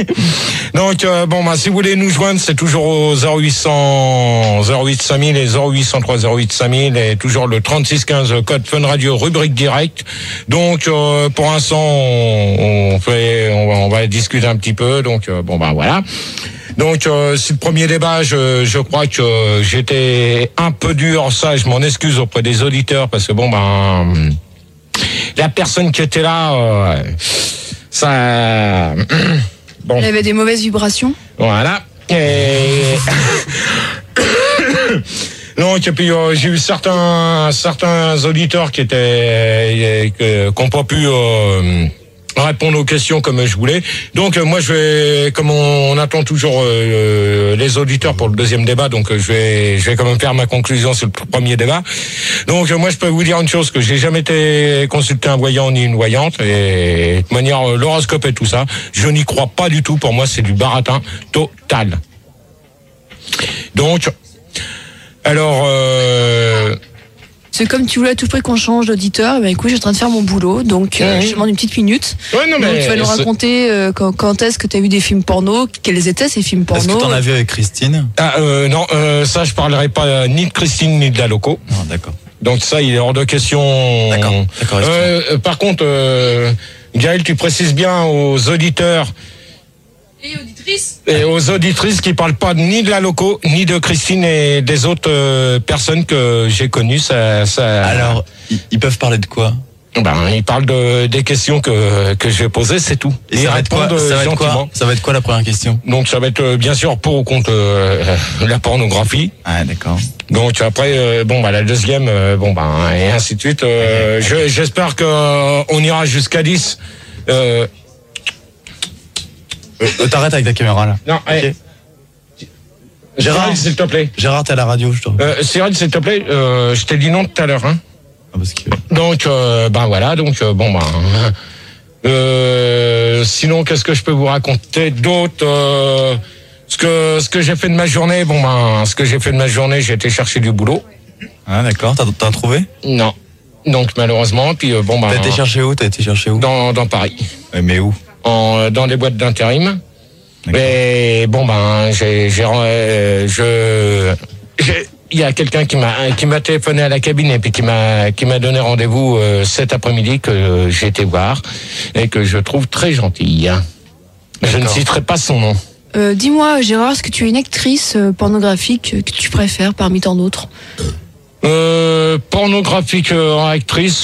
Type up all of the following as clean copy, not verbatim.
Donc, si vous voulez nous joindre, c'est toujours au 0800 08 5000 et 0803 08 5000 et toujours le 36 15 code Fun Radio rubrique direct. Donc, pour l'instant, on va discuter un petit peu. Donc, voilà. Donc, c'est le premier débat. Je crois que j'étais un peu dur. Ça, je m'en excuse auprès des auditeurs parce que la personne qui était là, ça. Bon. Il y avait des mauvaises vibrations. Voilà. Et donc, et puis j'ai eu certains auditeurs qui n'ont pas pu répondre aux questions comme je voulais. Donc moi comme on attend toujours les auditeurs pour le deuxième débat, donc je vais quand même faire ma conclusion sur le premier débat. Donc moi je peux vous dire une chose, que j'ai jamais été consulté un voyant ni une voyante, et de toute manière l'horoscope et tout ça, je n'y crois pas du tout. Pour moi c'est du baratin total. Donc alors c'est comme tu voulais à tout prix qu'on change d'auditeur. Écoute, je suis en train de faire mon boulot, donc je demande une petite minute. Ouais, non, donc tu vas nous raconter quand est-ce que tu as vu des films porno, quels étaient ces films porno. Est-ce que t'en as vu avec Christine? Non, ça je parlerai pas ni de Christine ni de la loco. Non, d'accord. Donc ça, il est hors de question. D'accord. Par contre, Gaël, tu précises bien aux auditeurs et aux auditrices qui parlent pas ni de la loco, ni de Christine et des autres personnes que j'ai connues. Ça... Alors, ils peuvent parler de quoi? Ils parlent des questions que je vais poser, c'est tout. Et ça va être quoi? Ça va être quoi la première question? Donc ça va être bien sûr pour ou contre la pornographie. Ah d'accord. Donc après la deuxième et ainsi de suite. J'espère que on ira jusqu'à 10. T'arrêtes avec ta caméra là. Non, allez. Okay. Gérard, s'il te plaît. Gérard, t'es à la radio, je te remets. Cyril, s'il te plaît, je t'ai dit non tout à l'heure, hein. Ah, parce que... Donc, sinon, qu'est-ce que je peux vous raconter d'autre? Ce que j'ai fait de ma journée, j'ai été chercher du boulot. Ah, d'accord, t'as trouvé? Non. Donc, malheureusement, puis T'as été chercher où? Dans Paris. Mais où? Dans des boîtes d'intérim. Mais il y a quelqu'un qui m'a téléphoné à la cabine et puis qui m'a donné rendez-vous cet après-midi, que j'ai été voir et que je trouve très gentil. Je ne citerai pas son nom. Dis-moi, Gérard, est-ce que tu es une actrice pornographique que tu préfères parmi tant d'autres? Pornographique actrice.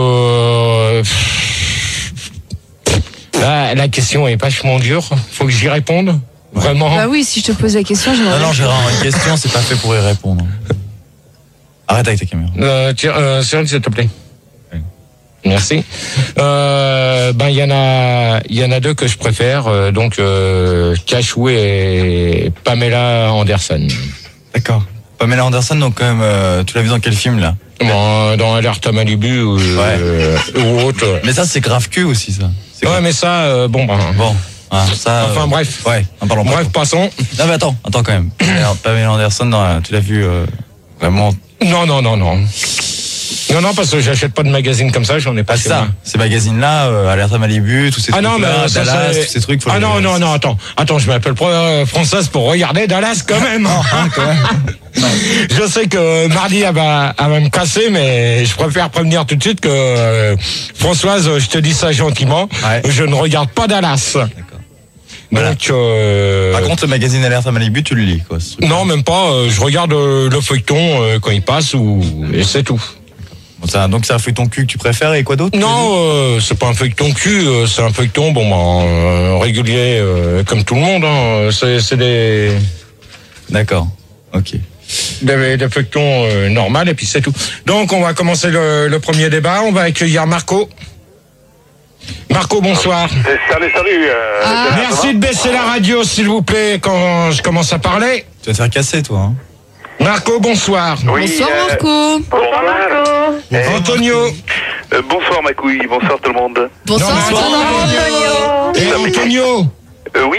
La question est vachement dure. Faut que j'y réponde. Vraiment. Bah oui, si je te pose la question, j'aimerais. Non, Gérard, une question, c'est pas fait pour y répondre. Arrête avec ta caméra. Cyril, s'il te plaît. Oui. Merci. Il y en a deux que je préfère, Cachou et Pamela Anderson. D'accord. Pamela Anderson, donc quand même, tu l'as vu dans quel film là? Dans Alerte à Malibu ou autre. Mais ça, c'est grave cul aussi, ça. Ouais, mais ça, ça, enfin bref. Ouais, bref, passons. Non mais attends quand même. Pamela Anderson, tu l'as vu vraiment? Non, parce que j'achète pas de magazines comme ça, j'en ai pas. Ça, ces magazines-là, Alerte à Malibu, tous ces trucs-là, Dallas, tous ces trucs. Attends, je m'appelle Française pour regarder Dallas quand même. Quand même. Je sais que mardi elle va me casser, mais je préfère prévenir tout de suite que Françoise, je te dis ça gentiment, je ne regarde pas Dallas. D'accord. Voilà. Donc, par contre, le magazine Alerte à Malibu, tu le lis, quoi. Non, même pas. Je regarde le feuilleton quand il passe, et c'est tout. Donc c'est un feuilleton cul que tu préfères, et quoi d'autre? Non, c'est pas un feuilleton cul, c'est un feuilleton régulier comme tout le monde. Hein. C'est des. D'accord. Ok. Des feuilletons normaux, et puis c'est tout. Donc on va commencer le premier débat. On va accueillir Marco. Marco, bonsoir. Salut. Merci de baisser la radio, s'il vous plaît, quand je commence à parler. Tu vas te faire casser, toi. Hein. Marco, bonsoir. Oui, bonsoir Marco. Bonsoir Marco. Antonio. Bonsoir ma couille, bonsoir tout le monde. Bonsoir Antonio. Et Antonio. Oui.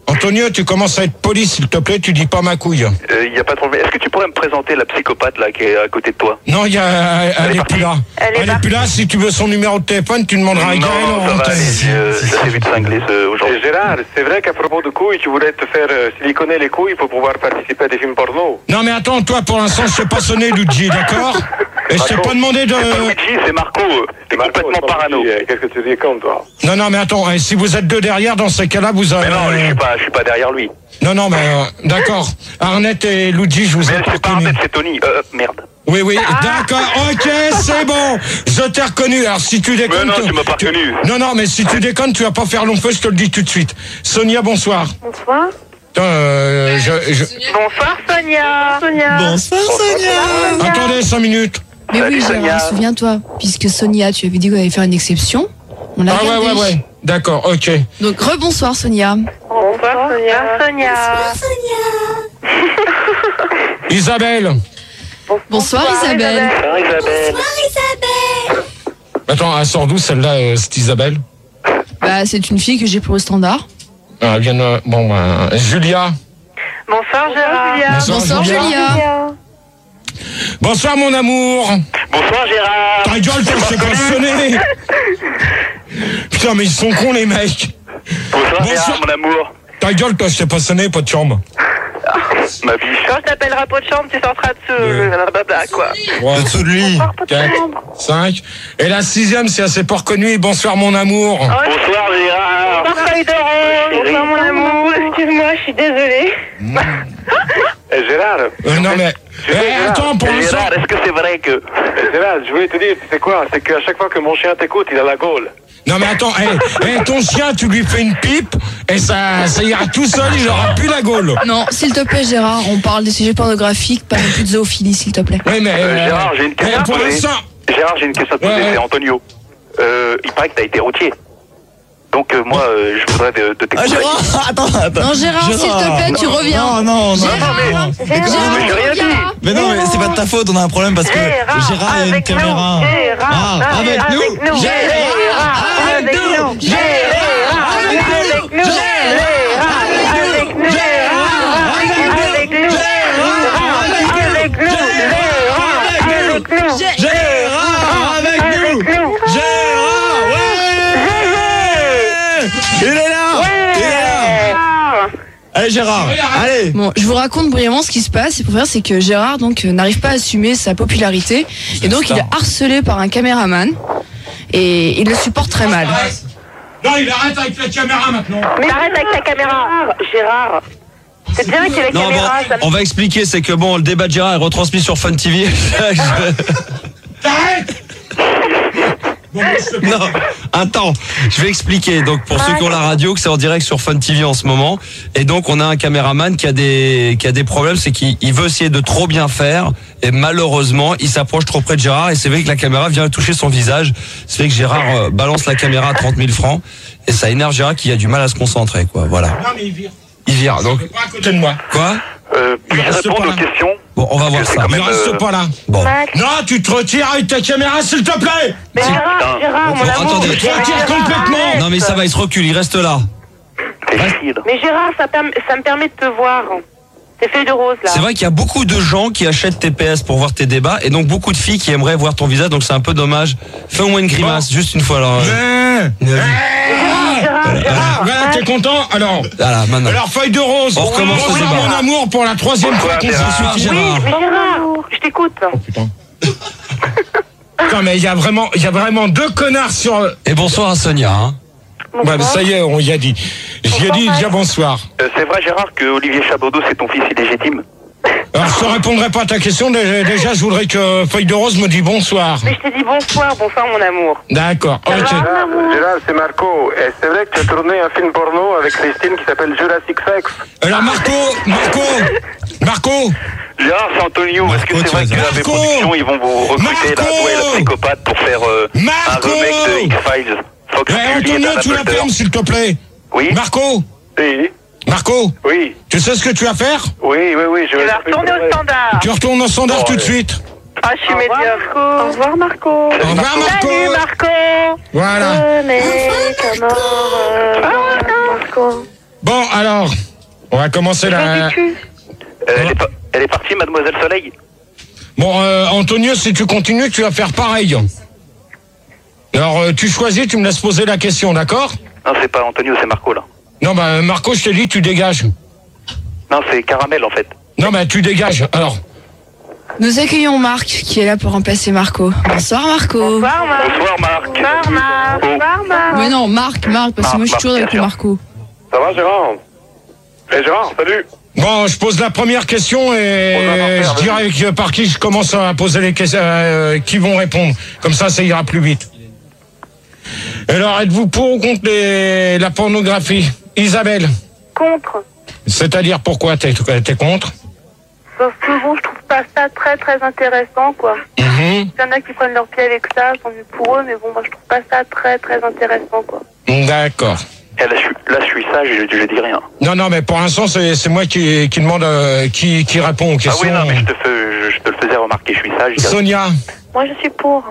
Antonio, tu commences à être poli, s'il te plaît, tu dis pas ma couille. Il y a pas de problème. Est-ce que tu pourrais me présenter la psychopathe là qui est à côté de toi? Non, elle est plus là. Elle est plus là. Si tu veux son numéro de téléphone, tu demanderas à Gaël. Non, ça va, j'ai vu de cingler aujourd'hui. Gérard, c'est vrai qu'à propos de couilles, tu voulais te faire siliconer les couilles pour pouvoir participer à des films porno. Non, mais attends, toi, pour l'instant, je t'ai pas sonné, Luigi, d'accord? Et je t'ai pas demandé de... C'est pas Luigi, c'est Marco. T'es complètement parano. Qu'est-ce que tu dis comme toi? Non, mais attends, si vous êtes deux derrière, dans ces cas-là, vous avez... Mais non, je suis pas derrière lui. Non, mais d'accord. Arnett et Luigi, je vous ai pas c'est pas reconnu. Arnett, c'est Tony. Merde. Oui, d'accord, ok, c'est bon. Je t'ai reconnu. Alors, si tu déconnes... Mais non, tu m'as pas reconnu. Non, mais si tu déconnes, tu vas pas faire long feu, je te le dis tout de suite. Sonia, bonsoir. Bonsoir. Bonsoir Sonia. Bonsoir Sonia. Attendez 5 minutes. Mais oui, Sonia. Gérard, souviens-toi, puisque Sonia, tu avais dit qu'on allait faire une exception. On l'a regardé. Ouais. D'accord, ok. Donc, rebonsoir Sonia. Bonsoir Sonia. Isabelle. Bonsoir Isabelle. Attends, elle sort d'où celle-là, cette Isabelle? Bah, c'est une fille que j'ai pris au standard. Ah, elle vient de... Bon, Julia. Bonsoir Gérard. Bonsoir Julia. Bonsoir mon amour. Bonsoir Gérard. Ta gueule, toi, je t'ai pas sonné. Putain, mais ils sont cons les mecs. Bonsoir Gérard, mon amour. Ta gueule, toi, je t'ai pas sonné, pas de chambre. Ma biche. Quand je t'appellerai pot de chambre, tu sortiras de blabla quoi. 3, Dessous de lui. 4, 5. Et la 6e, si elle s'est pas reconnue, bonsoir mon amour. Bonsoir Gérard. Bonsoir feuille de rose. Bonsoir mon amour. Excuse-moi, je suis désolée. Gérard. Non mais... attends, pour l'instant... Gérard, est-ce que c'est vrai que... Gérard, je voulais te dire, tu sais quoi? C'est qu'à chaque fois que mon chien t'écoute, il a la gaule. Non mais attends, ton chien, tu lui fais une pipe, et ça ira tout seul, il aura plus la gaule. Non, s'il te plaît Gérard, on parle des sujets pornographiques, pas non plus de zoophilie, s'il te plaît. Oui, mais... Gérard, j'ai une question à te pour poser. l'instant... Gérard, j'ai une question à te poser, Ouais. c'est Antonio. Il paraît que t'as été routier. Donc moi, je voudrais de tes Ah conseils. Gérard, attends. Non Gérard, s'il te plaît, tu reviens. Non. Gérard, Mais j'ai rien dit. Mais non, mais c'est pas de ta faute, on a un problème parce que Gérard, il y a une caméra. Gérard, avec nous. Gérard, avec nous. Gérard, avec nous. Gérard, avec nous. Gérard, ouais. Il est là. Allez Gérard, allez. Bon, je vous raconte brièvement ce qui se passe. Et pour faire, c'est que Gérard donc n'arrive pas à assumer sa popularité et donc il est harcelé par un caméraman et il le supporte très mal. Non, il arrête avec la caméra maintenant. Mais arrête avec ta caméra, Gérard. C'est bien qu'il y ait la Non, bon, caméra. Ça me- on va expliquer, c'est que bon, le débat de Gérard est retransmis sur Fun TV. T'arrêtes. Bon, Non, attends, je vais expliquer. Donc pour ceux qui ont la radio, que c'est en direct sur Fun TV en ce moment, et donc on a un caméraman qui a des problèmes, c'est qu'il veut essayer de trop bien faire, et malheureusement il s'approche trop près de Gérard, et c'est vrai que la caméra vient toucher son visage. C'est vrai que Gérard balance la caméra à 30 000 francs, et ça énerve Gérard qui a du mal à se concentrer, quoi. Voilà. Non, mais il vire. Il vire. Donc Pas à côté de moi. quoi? Puis-je reste répondre pas aux là. questions? Bon, on va voir c'est ça. quand Il même, reste pas là. Bon. Non, tu te retires avec ta caméra, s'il te plaît. Mais Gérard, mon Bon, amour. attendez. Tu te retires complètement. Non mais ça va, il se recule, il reste là. T'es facile. Mais Gérard, ça me permet de te voir. Tes feuilles de rose là. C'est vrai qu'il y a beaucoup de gens qui achètent tes PS pour voir tes débats et donc beaucoup de filles qui aimeraient voir ton visage, donc c'est un peu dommage. Fais au moins une grimace, juste une fois alors. Voilà, t'es content? Alors, Voilà, maintenant. feuille de rose. On recommence le Bonsoir, débat. mon amour, pour la 3e fois Bonsoir consécutive. Gérard. Mais Gérard, je t'écoute. Putain. Putain, mais il y a vraiment 2 connards sur... Et bonsoir à Sonia. Hein. Ouais, mais ça y est, on y a dit. J'y ai dit déjà bonsoir. C'est vrai Gérard que Olivier Chabaudot c'est ton fils illégitime? Alors, je te répondrai pas à ta question. Déjà, je voudrais que Feuille de Rose me dise bonsoir. Mais je te dis bonsoir mon amour. D'accord, ok. Gérard, c'est Marco. Et c'est vrai que tu as tourné un film porno avec Christine qui s'appelle Jurassic Sex. Alors, Marco, Gérard, c'est Antonio. Est-ce que c'est vrai que la Marco production ils vont vous recruter là, toi et la psychopathe pour faire un Marco remake de X-Files? Fox ouais, Mulder, Antonio, Dana tu la Buster. fermes, s'il te plaît. Oui. Marco, Oui. tu sais ce que tu vas faire? Oui, je Tu vas retourner au standard. Tu retournes au standard tout de suite. Ah, je suis médiocre. Au revoir Marco. Au revoir, Marco. Salut Marco. Voilà. Marco. Bon, alors, on va commencer la... Elle est partie, Mademoiselle Soleil. Bon, Antonio, si tu continues, tu vas faire pareil. Alors, tu choisis, tu me laisses poser la question, d'accord? Non, c'est pas Antonio, c'est Marco, là. Non, bah, Marco, je te dis, tu dégages. Non, c'est Caramel, en fait. Non, bah, tu dégages, alors. Nous accueillons Marc, qui est là pour remplacer Marco. Bonsoir, Marco. Bonsoir, Marc. Bonsoir, Marc. Bonsoir, Marc. Bonsoir, Marc. Mais non, Marc, parce que moi, je suis toujours avec le Marco. Ça va, Gérard? Gérard, salut. Bon, je pose la première question et je dirais par qui je commence à poser les questions, qui vont répondre. Comme ça ira plus vite. Alors, êtes-vous pour ou contre la pornographie? Isabelle? Contre. C'est-à-dire pourquoi t'es contre? Parce que bon, je trouve pas ça très très intéressant, quoi. Mhm. Il y en a qui prennent leur pied avec ça, tant mieux pour eux, mais bon, moi je trouve pas ça très très intéressant, quoi. D'accord. Là, je suis sage, je dis rien. Non, mais pour l'instant, c'est moi qui demande, qui répond aux questions. Ah oui, non, mais je te le faisais remarquer, je suis sage. Sonia, Moi je suis pour.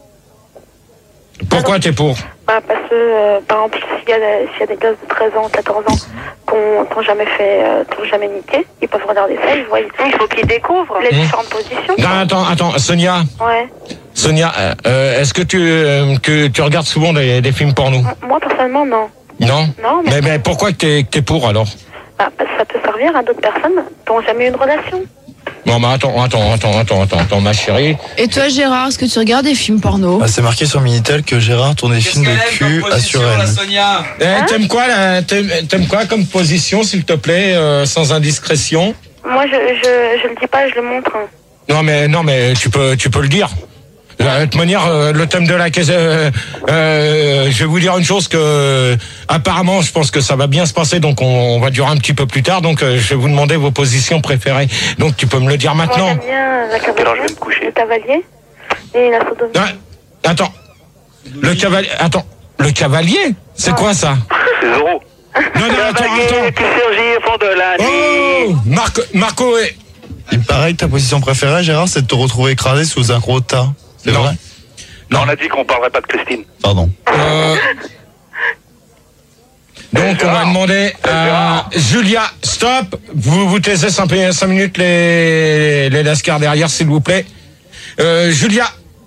pourquoi t'es pour? Bah, parce que, par exemple, s'il y a des gosses de 13 ans, 14 ans, qui n'ont jamais niqué, ils peuvent regarder ça, ils voient. Il faut qu'ils découvrent les différentes positions. Non, attends, Sonia. Ouais. Sonia, est-ce que tu regardes souvent des films porno? Moi, personnellement, non. Non? Non, mais pourquoi t'es pour alors? Bah, parce que ça peut servir à d'autres personnes qui n'ont jamais eu une relation. Non, mais attends, ma chérie. Et toi, Gérard, est-ce que tu regardes des films porno? C'est marqué sur Minitel que Gérard tourne des films de cul à Suresnes. T'aimes quoi comme position, s'il te plaît, sans indiscrétion? Moi, je le dis pas, je le montre. Non, mais tu peux le dire. De toute manière, le thème de la question, je vais vous dire une chose que, apparemment, je pense que ça va bien se passer, donc on va durer un petit peu plus tard, donc je vais vous demander vos positions préférées. Donc tu peux me le dire maintenant. Moi, j'aime bien la cavalier, Alors, je vais me coucher. le cavalier et la sodomie. Ah, attends, le cavalier, c'est quoi ça? C'est Zoro. Non, attends. qui surgit au fond de la nuit. Oh, Marco, Il paraît que ta position préférée, Gérard, c'est de te retrouver écrasé sous un gros tas. C'est Non. vrai? Non, on a dit qu'on parlerait pas de Christine. Pardon. donc on va demander à Julia, stop, vous taisez 5 minutes les lascars derrière, s'il vous plaît. Julia,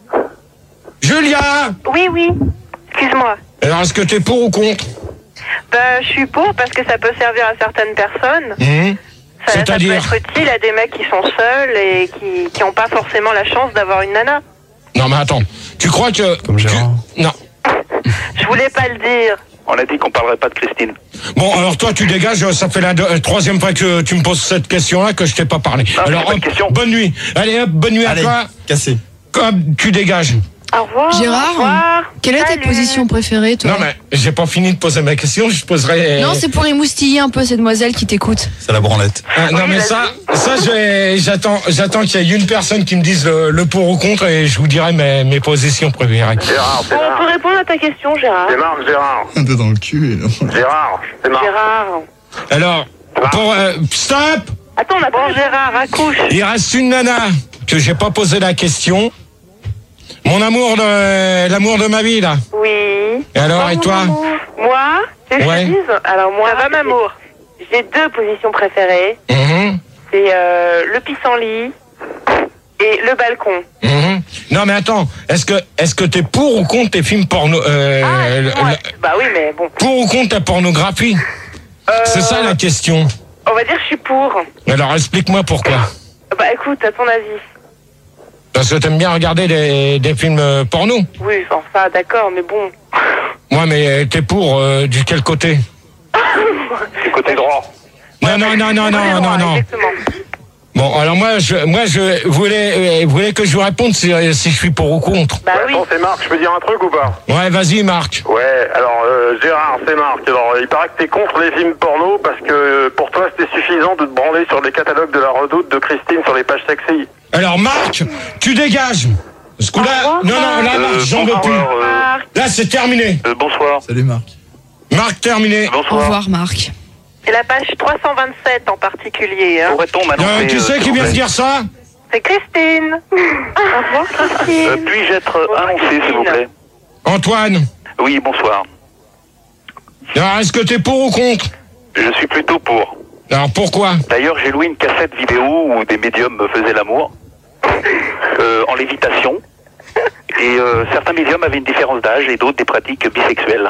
Oui, excuse-moi. alors est-ce que t'es pour ou contre? Bah, je suis pour parce que ça peut servir à certaines personnes. Ça peut C'est-à-dire? être utile à des mecs qui sont seuls et qui n'ont pas forcément la chance d'avoir une nana. Non mais attends, tu crois que... Comme Gérard. Non. Je voulais pas le dire. On a dit qu'on parlerait pas de Christine. Bon, alors toi tu dégages, ça fait la troisième fois que tu me poses cette question-là que je t'ai pas parlé. Non, alors c'est pas une question. bonne nuit. Allez hop, bonne nuit Allez, à toi. cassé. Comme tu dégages. Au revoir. Gérard, Au revoir. quelle est ta Salut. position préférée, toi? Non mais j'ai pas fini de poser ma question, je poserai... Non, c'est pour émoustiller un peu ces demoiselles qui t'écoutent. C'est la branlette. Non Oui, mais vas-y. j'attends qu'il y ait une personne qui me dise le pour ou contre et je vous dirai mes positions préférées. Gérard, c'est Bon, on Marc. peut répondre à ta question, Gérard. C'est Marc, Gérard. T'es dans le cul. Gérard, c'est Marc. Gérard. Alors, pour stop, Attends, on a pas Gérard, accouche. il reste une nana que j'ai pas posé la question. L'amour de ma vie là. Oui. Et alors, et toi? Moi, c'est Ouais. je te dise. Alors moi, ça va, Mamour. J'ai 2 positions préférées. Mhm, C'est le pissenlit et le balcon. mhm. Non mais attends, est-ce que t'es pour ou contre tes films porno Bah oui, mais bon. pour ou contre ta pornographie? C'est ça la question. On va dire que je suis pour. Alors explique-moi pourquoi. Bah écoute, à ton avis. Parce que t'aimes bien regarder des films porno. Oui, enfin ça, d'accord, mais bon. Ouais, mais t'es pour du quel côté? Du côté droit. Non. Exactement. Bon, alors moi je voulais que je vous réponde si je suis pour ou contre. Bah oui. Bon, c'est Marc, je peux dire un truc ou pas? Ouais, vas-y Marc. Ouais, alors Gérard, c'est Marc. Alors, il paraît que t'es contre les films porno parce que pour toi c'était suffisant de te branler sur les catalogues de la Redoute de Christine sur les pages sexy. Alors Marc, tu dégages. Ce coup-là, non, là Marc, j'en veux plus. Là c'est terminé. Bonsoir. Salut Marc. Marc, terminé. Au Bonsoir. revoir, Marc. C'est la page 327 en particulier. Hein. Pourrait-on m'annoncer... Qui c'est qui vient de dire ça? C'est Christine. Au revoir, Christine. Puis-je être annoncé, s'il vous plaît? Antoine. Oui, bonsoir. Alors est-ce que t'es pour ou contre? Je suis plutôt pour. Alors pourquoi? D'ailleurs, j'ai loué une cassette vidéo où des médiums me faisaient l'amour en lévitation. Et certains médiums avaient une différence d'âge et d'autres des pratiques bisexuelles.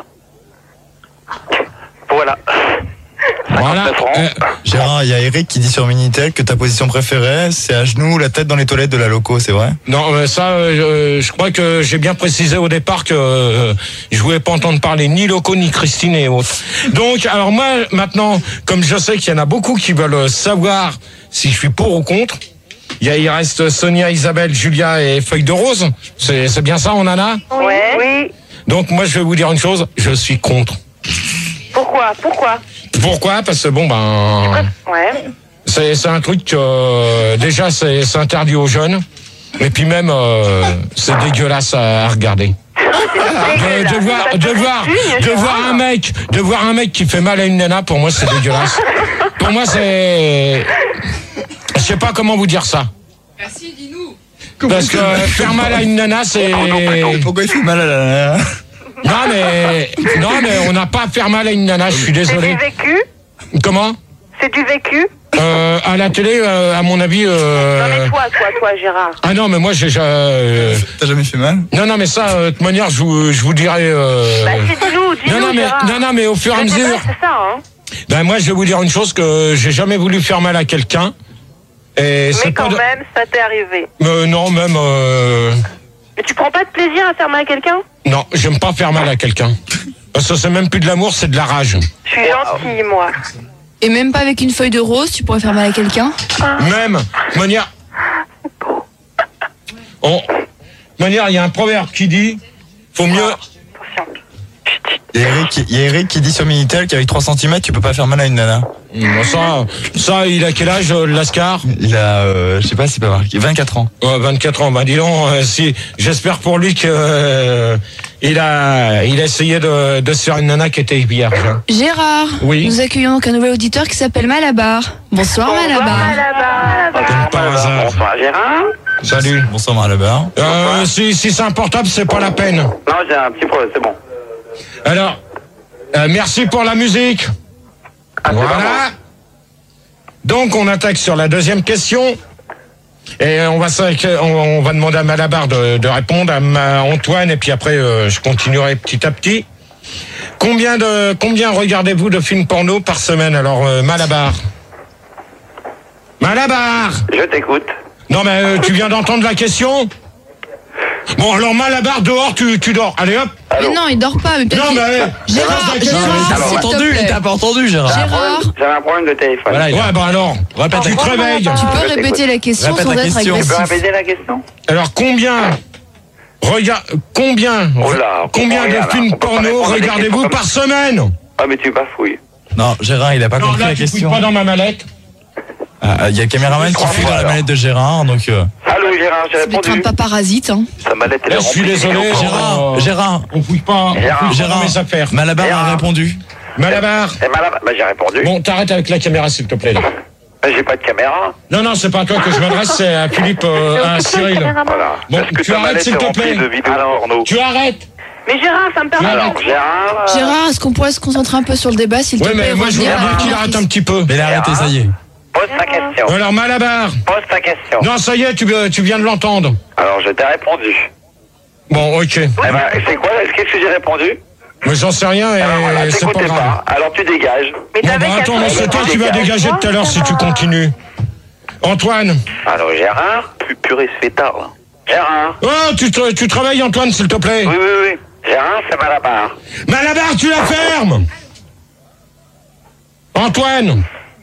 Voilà. Voilà. Gérard, il y a Eric qui dit sur Minitel que ta position préférée, c'est à genoux, la tête dans les toilettes de la loco, c'est vrai? Non, ça, je crois que j'ai bien précisé au départ que je voulais pas entendre parler ni Loco ni Christine et autres. Donc, alors moi, maintenant, comme je sais qu'il y en a beaucoup qui veulent savoir si je suis pour ou contre, il reste Sonia, Isabelle, Julia et Feuille de Rose. C'est bien ça, on en a? Oui. Donc moi, je vais vous dire une chose, je suis contre. Pourquoi? Pourquoi? Parce que bon, Ouais. c'est un truc déjà c'est interdit aux jeunes et puis même c'est dégueulasse à regarder. De voir un mec qui fait mal à une nana, pour moi c'est dégueulasse. Pour moi c'est, je sais pas comment vous dire ça. Merci, dis-nous. Parce que faire mal à une nana c'est. Pourquoi il fait mal à la nana? Non mais on n'a pas à faire mal à une nana, je suis désolé. C'est du vécu? Comment? C'est du vécu? À la télé, à mon avis. Non mais toi, Gérard. Ah non, mais moi j'ai. T'as jamais fait mal? Non, mais ça, de toute manière, je vous dirai. Bah, dis-nous, Gérard. Non, mais au fur et à mesure. C'est ça, hein. Ben moi, je vais vous dire une chose, que j'ai jamais voulu faire mal à quelqu'un. Et Mais quand même, ça t'est arrivé. Non, même. Mais tu prends pas de plaisir à faire mal à quelqu'un? Non, j'aime pas faire mal à quelqu'un. Parce que c'est même plus de l'amour, c'est de la rage. Je suis gentille, moi. Et même pas avec une feuille de rose, tu pourrais faire mal à quelqu'un? Même, de manière, il y a un proverbe qui dit, faut mieux. Il y a Eric qui dit sur Minitel qu'avec 3 cm, tu peux pas faire mal à une nana. Ça, il a quel âge, Lascar? Il a, je sais pas, c'est pas marqué, 24 ans. Ouais, 24 ans. Bah, dis donc, si, j'espère pour lui que, il a essayé de se faire une nana qui était vierge. Hein. Gérard, oui. Nous accueillons donc un nouvel auditeur qui s'appelle Malabar. Bonsoir Malabar. Comme par hasard. Bonsoir Gérard. Salut. Bonsoir Malabar. Si c'est un portable, c'est pas la peine. Non, j'ai un petit problème, c'est bon. Alors, merci pour la musique. Voilà. Donc, on attaque sur la deuxième question. Et on va demander à Malabar de répondre, à Antoine, et puis après, je continuerai petit à petit. Combien regardez-vous de films porno par semaine? Alors, Malabar. Je t'écoute. Non, mais tu viens d'entendre la question? Bon, alors Malabar, dehors, tu dors. Allez, hop. Mais non, il dort pas. Mais non, mais... Gérard, il t'a pas entendu, Gérard. J'avais un problème de téléphone. Voilà, ouais, bah alors, tu te réveilles. Tu peux répéter la question sans être agressif. Tu peux répéter la question? Alors, combien de films porno regardez-vous par semaine? Ah, mais tu bafouilles. Non, Gérard, il a pas compris la question. Pas dans ma mallette. Il y a le caméraman qui fouille dans la mallette de Gérard, donc... Allô Gérard, j'ai C'est peut-être un répondu. pas parasite, hein. Sa mallette, elle est Je suis remplie. désolé, Gérard, on fouille pas dans mes affaires. Malabar a répondu. Malabar. C'est Malabar. Bah, j'ai répondu. Bon, t'arrêtes avec la caméra, s'il te plaît, là. J'ai pas de caméra. Non, c'est pas à toi que je m'adresse, c'est à Philippe, à Cyril. Voilà. Bon, Est-ce que tu ta arrêtes, mallette s'il est te remplie plaît. de vidéos porno? Tu arrêtes. Mais Gérard, ça me permet. Alors, Gérard. Gérard, est-ce qu'on pourrait se concentrer un peu sur le débat, s'il te Oui, plaît? mais moi, je voudrais bien qu'il arrête un petit peu. Mais il a arrêté, ça y est. Pose ta question. Alors, Malabar. Pose ta question. Non, ça y est, tu viens de l'entendre. Alors, je t'ai répondu. Bon, ok. Eh ben, c'est quoi? Qu'est-ce que j'ai répondu? Mais j'en sais rien et Alors voilà, c'est pas t'écoutais grave. pas. Alors tu dégages. Mais Bon, t'avais bah qu'à attends, faire- c'est toi qui vas dégager tout à l'heure si tu continues. Antoine. Alors Gérard, purée, se fait tard là. Gérard. Oh, tu travailles, Antoine, s'il te plaît. Oui. Gérard, c'est Malabar. Malabar, tu la fermes. Antoine.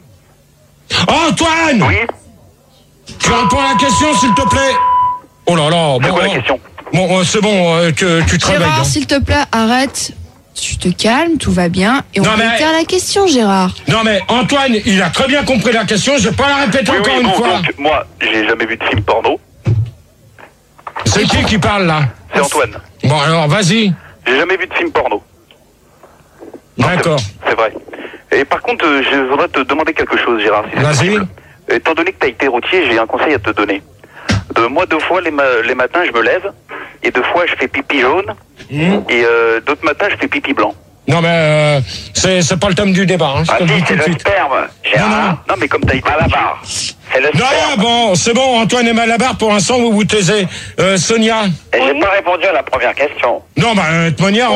Oui. Tu réponds à la question, s'il te plaît. Oh là là. C'est Bon, quoi la question? Bon, c'est bon, que tu te réveilles. Gérard, hein. s'il te plaît, arrête. Tu te calmes, tout va bien. Et on Non, mais- réitère la question, Gérard. Non mais Antoine, il a très bien compris la question, je vais pas la répéter encore une fois. Donc, moi, j'ai jamais vu de film porno. C'est qui parle là? C'est Antoine. Bon alors, vas-y. J'ai jamais vu de film porno. D'accord. C'est vrai. Et par contre, je voudrais te demander quelque chose, Gérard. Si c'est Vas-y. possible. Étant donné que tu as été routier, j'ai un conseil à te donner. Moi, 2 fois, les matins, je me lève. Et 2 fois, je fais pipi jaune. Et d'autres matins, je fais pipi blanc. Non, mais c'est pas le thème du débat. Hein, je te le dis tout c'est de le suite. sperme, Gérard. Non, mais comme t'as été Malabar. C'est le Non, sperme. bon, c'est bon, Antoine et Malabar, pour l'instant, vous vous taisez. Sonia? Et j'ai pas répondu à la première question. Non, de toute manière,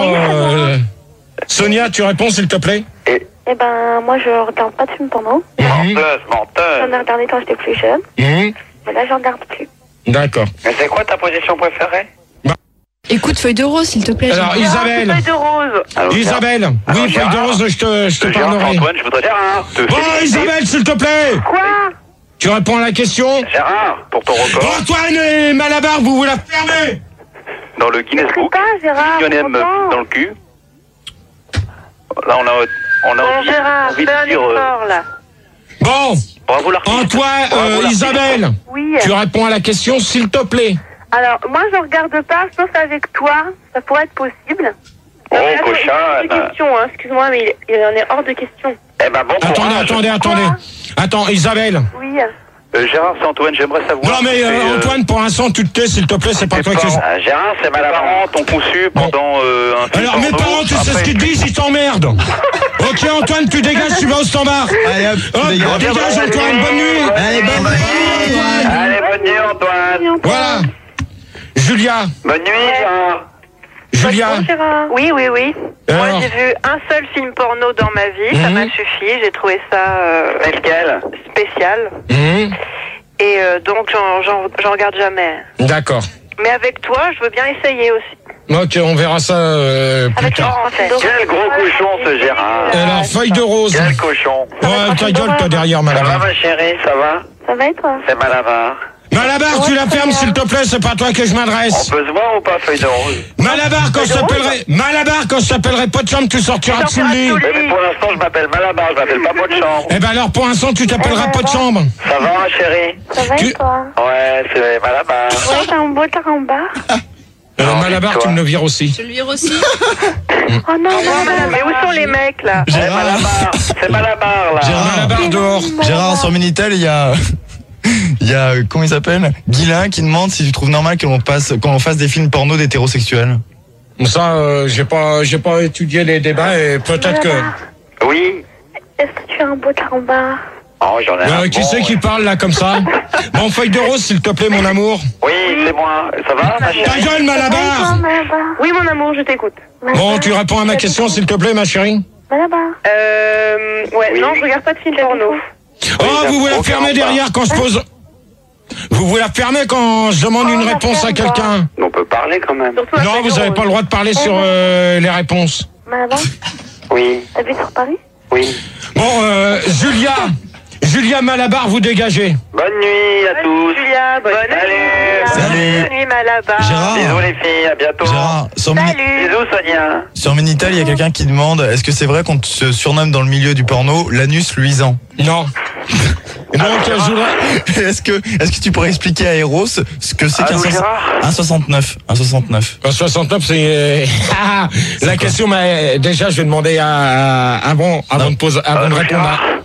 Sonia, tu réponds, s'il te plaît? Eh ben, moi, je regarde pas de films porno. Menteuse. J'en ai regardé quand j'étais plus jeune. Mais là, j'en regarde plus. D'accord. Mais c'est quoi ta position préférée? Écoute Feuille de Rose, s'il te plaît. Alors, Isabelle. Feuille de rose. Allô, Isabelle. Alors, Oui, Feuille de Gérard. Rose, je te Gérard, parlerai. Antoine, je voudrais Bon, Isabelle, s'il te plaît. Quoi? Tu réponds à la question? Gérard, pour ton record Antoine et Malabar, vous la fermez. dans le Guinness Écoute Book. pas, Gérard. Millionnaire content. dans le cul. Là, on a envie, Gérard, envie fais un de dire effort, là. Bon, bravo l'artiste. Antoine, Bravo, l'artiste. Isabelle, Oui. tu réponds à la question, s'il te plaît. Alors, moi, je regarde pas, sauf avec toi. Ça pourrait être possible. Oh, Mais attends, cochonne. il y a des questions, hein. Excuse-moi, mais il en est hors de question. eh ben bon courage. Attendez. Attends, Isabelle. Oui. Gérard, c'est Antoine, j'aimerais savoir. Non, mais Antoine, pour l'instant, tu te tais, s'il te plaît, c'est pas toi qui... Ah, Gérard, c'est Mes Malabar. parents t'ont conçu pendant un film Alors, mes porno. parents, tu sais ce qu'ils te disent, ils t'emmerdent. Ok, Antoine, tu dégages, tu vas au standard. Allez hop, Hop, dégage. dégage, Antoine, bonne nuit. Allez, bonne nuit, Antoine. Allez, bonne nuit, Antoine. Voilà. Julia. Bonne nuit, Gérard. Julia. Oui. Alors, Moi, j'ai vu un seul film porno dans ma vie, ça m'a suffi, j'ai trouvé ça Lequel? spécial. Et donc, j'en regarde jamais. D'accord. Mais avec toi, je veux bien essayer aussi. Ok, on verra ça plus Avec tard. Laurent, en fait. Quel gros cochon, ce Gérard. Alors, Feuille de Rose. Quel cochon. Ouais, ta gueule, toi, derrière, Ça va, Malabar. ma chérie, ça va? Ça va et toi? C'est Malabar. Malabar, tu la fermes, s'il te plaît, c'est pas à toi que je On m'adresse. peut se voir ou pas, Feuille de Rose? Malabar, quand je t'appellerai pas de chambre, tu sortiras de sous le lit. Mais pour l'instant, je m'appelle Malabar, je m'appelle pas de chambre. Eh ben alors, pour l'instant, tu t'appelleras pas de chambre. Ça va, ma chérie? Ça va Tu- et toi? Ouais, c'est Malabar. Ouais, t'as un beau taramba. Malabar, dis-toi. tu me le vires aussi. Je le vire aussi. Oh non, mais où sont les mecs, là? C'est Malabar, c'est Malabar, là. Malabar dehors. Gérard, sur Minitel, il y a, comment il s'appelle? Guilain qui demande si tu trouves normal qu'on fasse des films porno d'hétérosexuels. Ça, j'ai pas étudié les débats et peut-être que. Oui. Est-ce que tu as un beau taramba? Oh, j'en ai un Qui bon, c'est qui parle là comme ça? Bon, Feuille de Rose, s'il te plaît, mon amour. Oui, c'est moi. Ça va, ma Ta chérie? gueule, Malabar. Oui, mon amour, je t'écoute. Bon, tu réponds à ma question, s'il te plaît, ma chérie. Ouais, Oui. non, je regarde pas de film porno. Oh, vous voulez la aucun fermer pas. derrière quand je pose. Vous voulez la fermer quand je demande une réponse à quelqu'un? On peut parler quand même. Surtout Non, vous avez pas le droit de parler sur les réponses. Malabar, Oui, t'habites sur Paris? oui. Bon, Julia Malabar, vous dégagez. Bonne nuit à tous. Julia, bonne nuit. Salut. Bonne nuit, Malabar. Gérard. Bisous les filles, à bientôt. Gérard, sur Bisous Sonia. sur Minitel, il y a quelqu'un qui demande est-ce que c'est vrai qu'on se surnomme dans le milieu du porno l'anus luisant? Non. Donc, je voudrais... Est-ce que tu pourrais expliquer à Eros ce que c'est qu'un Allô, Gérard 1,69? 1,69. 69, c'est la question. Mais déjà, je vais demander avant de poser, avant de répondre.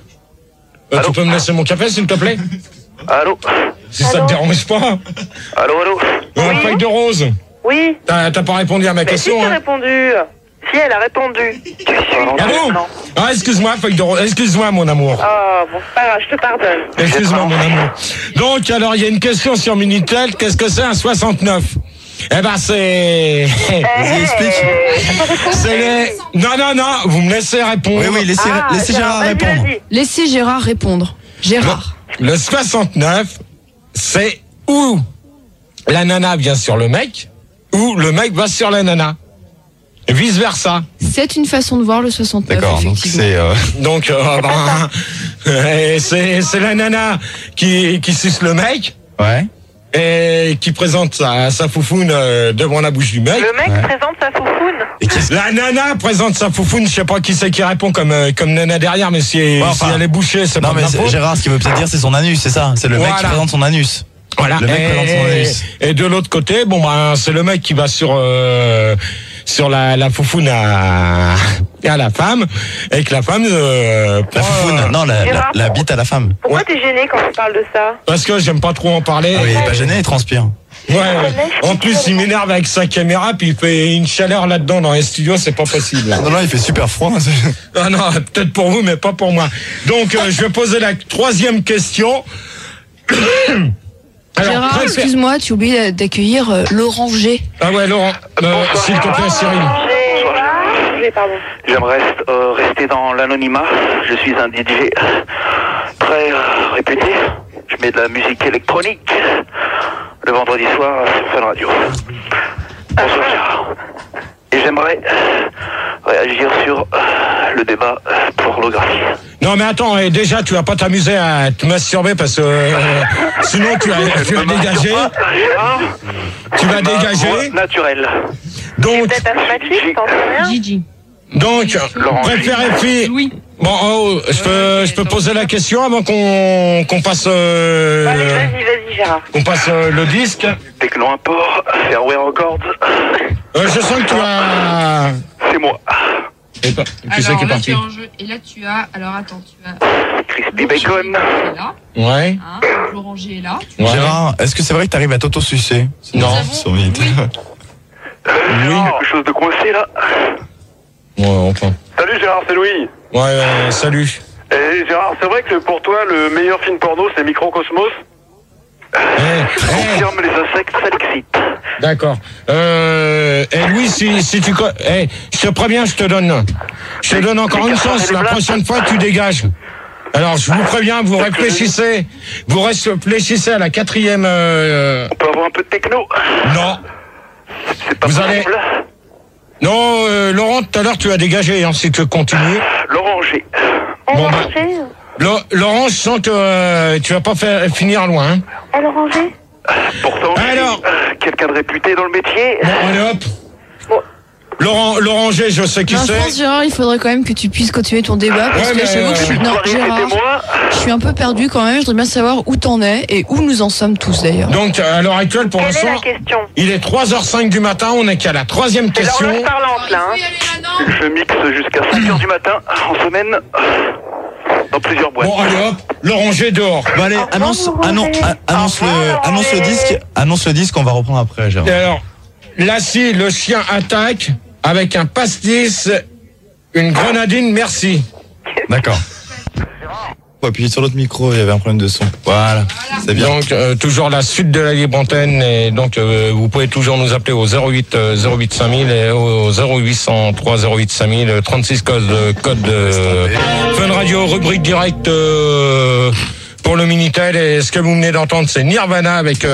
Tu peux me laisser mon café, s'il te plaît, Allô? si ça te dérange pas. Allô? Feuille de Rose. Oui. T'as pas répondu à ma question. Si, Hein. répondu. Si, elle a répondu. Tu suis. Ah bon? Ah, excuse-moi, Feuille de Rose. Excuse-moi, mon amour. Oh, bon, c'est pas grave, je te pardonne. Excuse-moi, mon amour. Donc, alors, il y a une question sur Minitel. Qu'est-ce que c'est un 69? Eh ben, c'est... Vas-y, explique. c'est les... Non, vous me laissez répondre. Oui, laissez Gérard répondre. Laissez Gérard répondre. Gérard. Le 69, c'est où la nana vient sur le mec, ou le mec va sur la nana. Vice versa. C'est une façon de voir le 69. D'accord, donc effectivement. c'est... Donc, c'est la nana qui suce le mec, Ouais. et qui présente sa foufoune devant la bouche du mec. Le mec présente sa foufoune. Et qu'est-ce La nana présente sa foufoune, je sais pas qui c'est qui répond comme nana derrière, mais si enfin, elle est bouchée, c'est Non pas de mais ma faute. Gérard, ce qu'il veut peut-être dire c'est son anus, c'est ça. C'est le mec qui Voilà. présente son anus. Voilà. Le mec présente son anus. Et de l'autre côté, bon ben c'est le mec qui va sur la foufoune à la femme, et que la femme La foufoune, non, la bite à la femme. Pourquoi t'es gêné quand tu parles de ça? parce que j'aime pas trop en parler. Ah oui, il est pas gêné, il transpire. Ouais. En plus, il m'énerve avec sa caméra, puis il fait une chaleur là-dedans dans les studios, c'est pas possible. Non, il fait super froid. Ah non, peut-être pour vous, mais pas pour moi. Donc, je vais poser la troisième question. Alors, Gérard, excuse-moi, tu oublies d'accueillir Laurent G. Ah ouais, Laurent, s'il te plaît, Cyril. J'aimerais rester dans l'anonymat. Je suis un DJ très réputé. Je mets de la musique électronique le vendredi soir sur Fun Radio. Bonsoir Gérard. Et j'aimerais réagir sur le débat pornographie. Non mais attends, déjà tu vas pas t'amuser à te masturber parce que sinon tu vas dégager. Tu vas dégager. Naturel. Donc, Gigi. Donc, préféré fille. Oui. Bon, je peux poser la question avant qu'on passe. Vas-y, Gérard. Qu'on passe le disque. Techno Import, Fairway Records. Je sens que tu as. C'est moi. Et qui c'est qui est parti? Et là tu as. Alors attends, tu as. Crispy Bacon. Là. Ouais. Hein, Laurent G est là. Ouais. Gérard, est-ce que c'est vrai que t'arrives à t'auto-sucer? Non. Oui. Quelque chose de coincé là. Ouais, enfin. Salut Gérard, c'est Louis. Ouais, salut. Et Gérard, c'est vrai que pour toi, le meilleur film porno, c'est Microcosmos? Confirme les insectes, ça l'excite. D'accord. Louis, si tu... je te préviens, je te donne encore une chance. La prochaine fois, tu dégages. Alors, je vous préviens, vous réfléchissez à la quatrième... On peut avoir un peu de techno? Non. C'est pas vous possible. allez... Non, Laurent, tout à l'heure, tu as dégagé, si tu continues. Laurent G. Bon, Laurent, je sens que tu vas pas finir loin. Hein. Laurent G. Pourtant, alors, quelqu'un de réputé dans le métier. Bon, allez hop. Laurent G, je sais qui c'est. Je pense, Gérard, il faudrait quand même que tu puisses continuer ton débat parce que j'avoue que Gérard, je suis un peu perdu quand même. Je voudrais bien savoir où t'en es et où nous en sommes tous d'ailleurs. Donc, à l'heure actuelle, pour l'instant, il est 3h05 du matin. On est qu'à la troisième question. C'est parlante là. Je mixe jusqu'à 5h du matin en semaine dans plusieurs boîtes. Bon, allez hop, Laurent G dehors. Bon, allez, annonce le disque, on va reprendre après, Gérard. Et alors, là, si le chien attaque avec un pastis, une grenadine, merci. D'accord. Faut appuyer sur l'autre micro, il y avait un problème de son. Voilà, c'est bien. Donc, toujours la suite de la libre antenne. Et donc, vous pouvez toujours nous appeler au 08 5000 et au 0803 08 5000, 36 code Fun Radio, rubrique directe pour le Minitel. Et ce que vous venez d'entendre, c'est Nirvana avec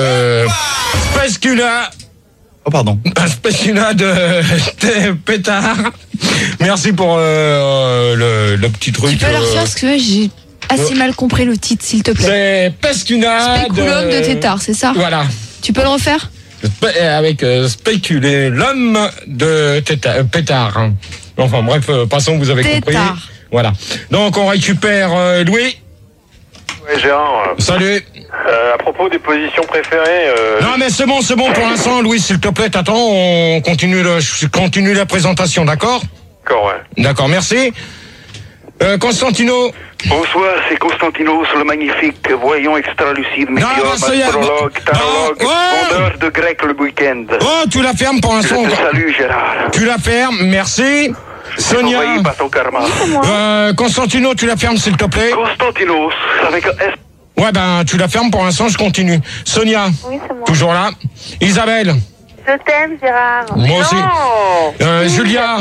Spacula. Oh, pardon. Spacula de Pétard. Merci pour le petit truc. Tu peux leur faire ce que j'ai assez mal compris le titre, s'il te plaît. C'est Spacula Spéculum de Tétard, c'est ça? Voilà. Tu peux le refaire? Avec Spéculum de Pétard. Hein. Enfin bref, passons, vous avez compris. Voilà. Donc on récupère Louis. Ouais, Gérard. Salut. À propos des positions préférées... Non mais c'est bon pour l'instant, Louis, s'il te plaît, t'attends, on continue la présentation, d'accord? D'accord, ouais. D'accord, merci. Constantino. Bonsoir, c'est Constantino, le magnifique voyant extra-lucide, météore, astrologue, tarologue, vendeur de grec le week-end. Oh, tu la fermes pour l'instant. Salut Gérard. Tu la fermes, merci. Sonia. Par ton karma. Constantino, tu la fermes s'il te plaît. Constantino, avec un S. Ouais, ben, tu la fermes pour l'instant, je continue. Sonia. Oui, c'est moi. Toujours là. Isabelle. Je t'aime, Gérard. Moi aussi. Julia.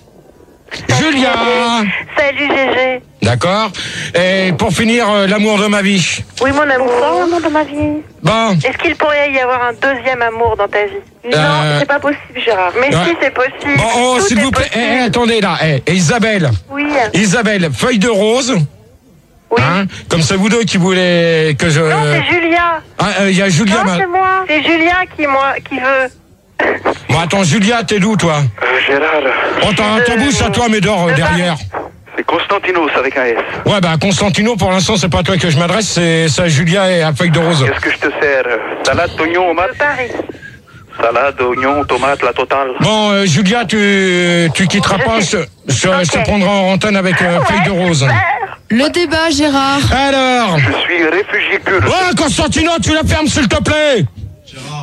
Julia. Salut, Gégé. D'accord. Et pour finir, l'amour de ma vie. Oui, mon amour. L'amour de ma vie. Bon. Est-ce qu'il pourrait y avoir un deuxième amour dans ta vie? Non, c'est pas possible, Gérard. Mais si, c'est possible. Bon, oh, s'il vous plaît. Attendez là. Isabelle. Oui. Isabelle, feuille de rose. Oui. Hein, comme c'est vous deux qui voulez que je... Non, c'est Julia. Il y a Julia. Non, c'est moi. C'est Julia qui veut. Bon, attends, Julia, t'es d'où, toi? Gérard. Oh, t'as ta bouche à toi, mais dors derrière. C'est Constantinos avec un S. Ouais, bah, Constantino, pour l'instant, c'est pas à toi que je m'adresse, c'est à Julia et à feuille de rose. Qu'est-ce que je te sers? Salade d'oignon, tomate? Paris. Salade, oignon, tomate, la totale. Bon, Julia, tu quitteras pas, je te prendrai en antenne avec feuille de rose. Le débat, Gérard. Alors. Je suis réfugié culte. Oh, Constantino, tu la fermes, s'il te plaît.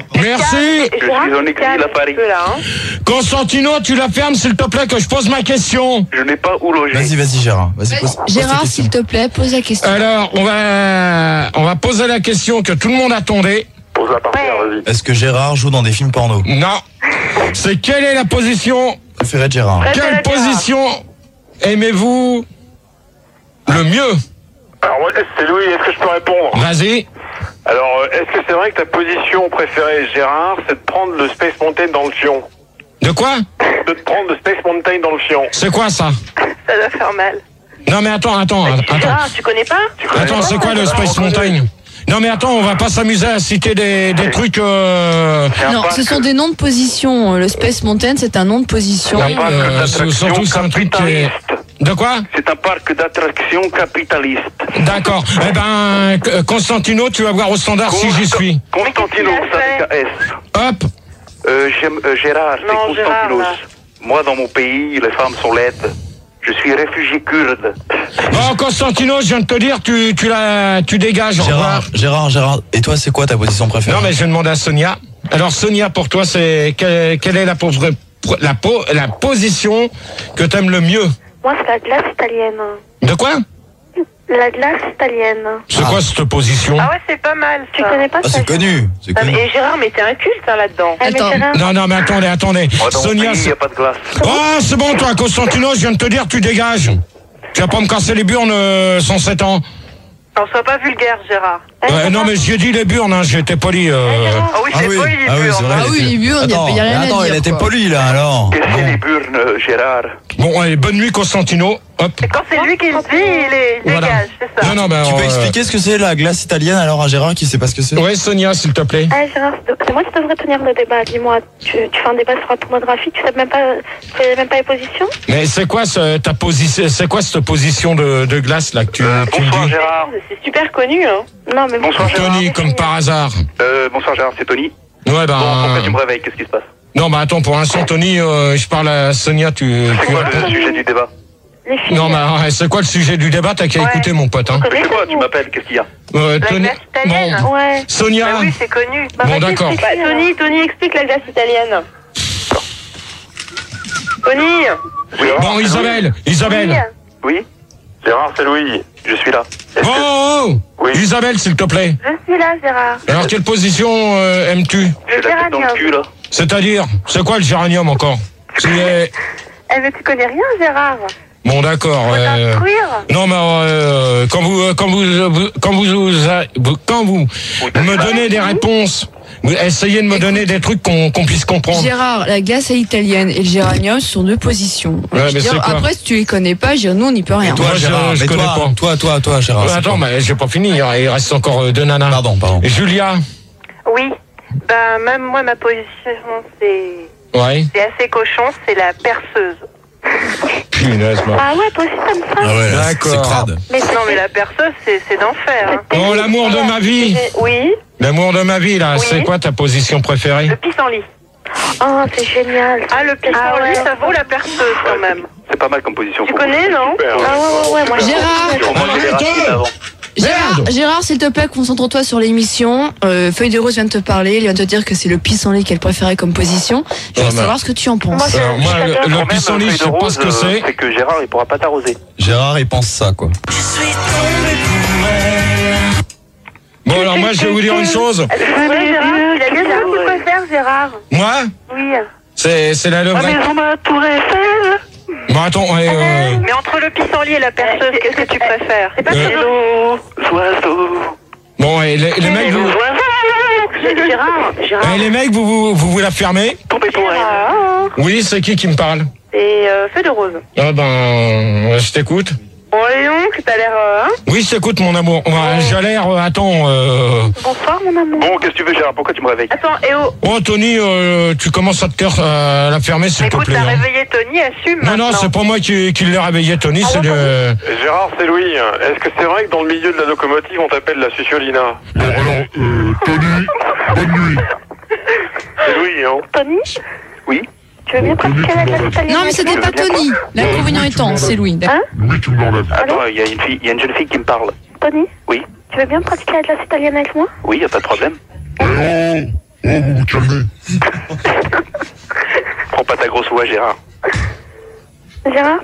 Merci. Je suis en exil à Paris. Constantino, tu la fermes s'il te plaît que je pose ma question. Je n'ai pas où loger. Vas-y, Gérard. Vas-y, pose ta Gérard, question. s'il te plaît, pose la question. Alors, on va poser la question que tout le monde attendait. Pose-la par terre, vas-y. Est-ce que Gérard joue dans des films porno? Non. C'est quelle est la position? Préféré de Gérard. Quelle position aimez-vous le mieux? Alors, ouais, c'est Louis, est-ce que je peux répondre? Vas-y. Alors, est-ce que c'est vrai que ta position préférée, Gérard, c'est de prendre le Space Mountain dans le fion? De quoi? De te prendre le Space Mountain dans le fion. C'est quoi ça? Ça doit faire mal. Non mais attends. Gérard, tu connais pas? Attends, c'est quoi le Space Mountain? Non mais attends, on va pas s'amuser à citer des trucs... Non, ce sont des noms de position. Le Space Mountain, c'est un nom de position. Oui, surtout c'est un truc qui est... De quoi? C'est un parc d'attractions capitaliste. D'accord. Eh ben, Constantino, tu vas voir au standard si j'y suis. Constantino, ça avec un S. Hop. J'aime Gérard, c'est Non, Gérard, Constantinos. là. Moi, dans mon pays, les femmes sont laides. Je suis réfugié kurde. Bon, Constantino, je viens de te dire, tu dégages. Au revoir. Gérard. Et toi, c'est quoi ta position préférée? Non, mais je vais demander à Sonia. Alors, Sonia, pour toi, c'est quelle est la position que t'aimes le mieux? Moi, c'est la glace italienne. De quoi? La glace italienne. C'est quoi cette position? Ah ouais, c'est pas mal. Tu connais pas Ah, ça? c'est connu. Et Gérard, mais t'es un culte là-dedans. Attends. Non, mais attendez. Moi, dans Sonia, mon pays, il n'y a pas de glace. oh, c'est bon, toi, Constantino, je viens de te dire, tu dégages. Tu vas pas me casser les burnes sans 7 ans. Non, sois pas vulgaire, Gérard. Non, mais j'ai dit les burnes, hein, j'ai été poli. Ah oui, c'est pas il est dur. c'est vrai. Ah oui, les burnes, il y a rien à dire. il était quoi. poli, là, alors. Qu'est-ce que c'est les burnes, Gérard? Bon, allez, bonne nuit, Constantino. Hop. Quand c'est lui qui le dit, il Voilà. dégage, c'est ça. Non, Tu peux expliquer ce que c'est la glace italienne alors à Gérard qui sait pas ce que c'est? Ouais, Sonia, s'il te plaît. Ah, Gérard, c'est moi qui devrais tenir le débat. Dis-moi, tu fais un débat sur la pornographie, tu sais même pas les positions? Mais c'est quoi ta position? C'est quoi cette position de glace là que tu me Bonsoir, dis? Gérard. C'est super connu, hein. Non, mais Bonsoir, Gérard. Tony, comme par hasard. Bonsoir, Gérard, c'est Tony. Ouais, Bon, pourquoi tu ben. me réveilles? Qu'est-ce qui se passe? Non, bah attends, pour l'instant, Tony, je parle à Sonia, C'est quoi le sujet du débat? les filles. Non, mais c'est quoi le sujet du débat? T'as qu'à Ouais. écouter, mon pote. Hein. Mais c'est quoi? Tu m'appelles? Qu'est-ce qu'il y a? La Tony. glace italienne. Bon. Ouais. Sonia. Bah oui, c'est connu. Bon, d'accord. Tony, explique la glace italienne. Tony. Bon, Isabelle. Oui? Gérard, c'est Louis. Je suis là. Est-ce que- Oh, Oui. Isabelle, s'il te plaît. Je suis là, Gérard. Alors, quelle position aimes-tu? J'ai la tête dans le cul, là. C'est-à-dire, c'est quoi le géranium encore? C'est... Eh, mais tu connais rien, Gérard. Bon, d'accord. Faut t'instruire. Non, mais quand vous me donnez des réponses, vous essayez de me donner des trucs qu'on puisse comprendre. Gérard, la glace à italienne et le géranium ce sont deux positions. Ouais, Je mais veux dire, c'est quoi? après, si tu les connais pas, nous, on n'y peut rien. Toi, Moi, Gérard, je mais connais pas. toi, Gérard. c'est Attends, quoi? mais j'ai pas fini. Il reste encore deux nanas. Pardon. Julia. Oui. Ben, même moi, ma position, c'est Ouais. assez cochon, c'est la perceuse. Punaise, moi. Ah ouais, toi aussi, t'aimes ça? Ah ouais, là, D'accord. c'est crade. Mais non, mais la perceuse, c'est d'enfer. Hein. Oh, l'amour de ma vie. Oui. L'amour de ma vie, là. Oui. C'est quoi ta position préférée? Le pissenlit. Oh, c'est génial. Ah, le pissenlit, ça vaut la perceuse quand même. C'est pas mal comme position. Tu connais, non? Super, ouais. Ah ouais, moi Gérard, Moi, j'ai Arrête. raté avant. Gérard, s'il te plaît, concentre-toi sur l'émission. Feuille de Rose vient de te parler, il vient de te dire que c'est le pissenlit qu'elle préférait comme position. Je veux Ouais, savoir ce que tu en penses. Moi, Alors, moi, le Quand pissenlit, même, je sais feuille de pas rose, ce que c'est. C'est que Gérard, il pourra pas t'arroser. Gérard, il pense ça, quoi. Bon, alors moi, je vais vous dire une chose. Ouais, Gérard, il a bien ce qu'il préfère, Gérard. Moi, Oui. c'est la levrette. ma tour Eiffel. Bon, attends, Mais entre le pissenlit et la perceuse, qu'est-ce que tu préfères? C'est pas Hello, oiseaux. bon, et les mecs, vous, Gérard, les mecs, vous la fermez? Tombez pour elle. Gérard. Oui, c'est qui me parle? C'est Feu de Rose. Ah ben, je t'écoute. Bon, allez donc, t'as l'air... Hein? Oui, je t'écoute, mon amour. J'ai l'air, attends, Bonsoir, mon amour. Bon, qu'est-ce que tu veux, Gérard? Pourquoi tu me réveilles? Attends, et oh, oh, Tony, tu commences à la fermer, s'il te écoute, plaît. t'as hein. réveillé Tony, assume Non, maintenant. c'est pas moi qui l'ai réveillé, Tony, c'est le... Gérard, c'est Louis. Est-ce que c'est vrai que dans le milieu de la locomotive, on t'appelle la Suciolina? Tony, bonne nuit. C'est Louis, hein? Tony? Oui. Tu veux bien pratiquer la glace italienne? Non, mais c'était pas Tony. L'inconvénient étant, c'est Louis. D'accord. Louis, tu me l'enlèves. Attends, il y a une jeune fille qui me parle. Tony? Oui. Tu veux bien pratiquer la glace italienne avec moi? Oui, y a pas de problème. Eh Oh, vous vous calmez. Prends pas ta grosse voix, Gérard. Gérard,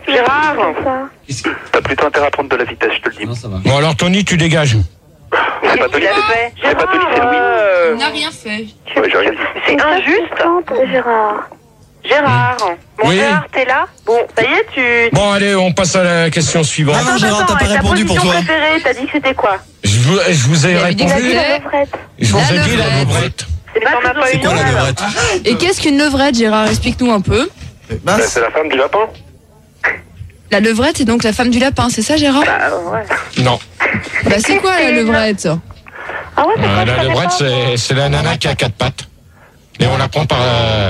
T'as plutôt intérêt à prendre de la vitesse, je te le dis. Non, ça va. Bon, alors Tony, tu dégages. C'est pas Tony, c'est pas Tony, c'est Louis. On n'a rien fait. Ouais, j'ai rien dit. c'est injuste. Gérard, bon Oui. Gérard, t'es là? Bon, ça y est, tu... Bon, allez, on passe à la question suivante. Ah non, Gérard, t'as pas et ta répondu pour position toi. préférée, t'as dit que c'était quoi? Je vous ai Il avait dit que répondu. c'était Je vous ai dit la levrette. levrette. Mais t'en as pas C'est une quoi la autre, alors? levrette? Et qu'est-ce qu'une levrette, Gérard? Explique-nous un peu. Bah, c'est la femme du lapin. La levrette est donc la femme du lapin, c'est ça, Gérard? Bah, ouais. Non. Bah, c'est quoi la levrette? Ah ouais, c'est quoi, La levrette, c'est la nana qui a 4 pattes. Et on la prend par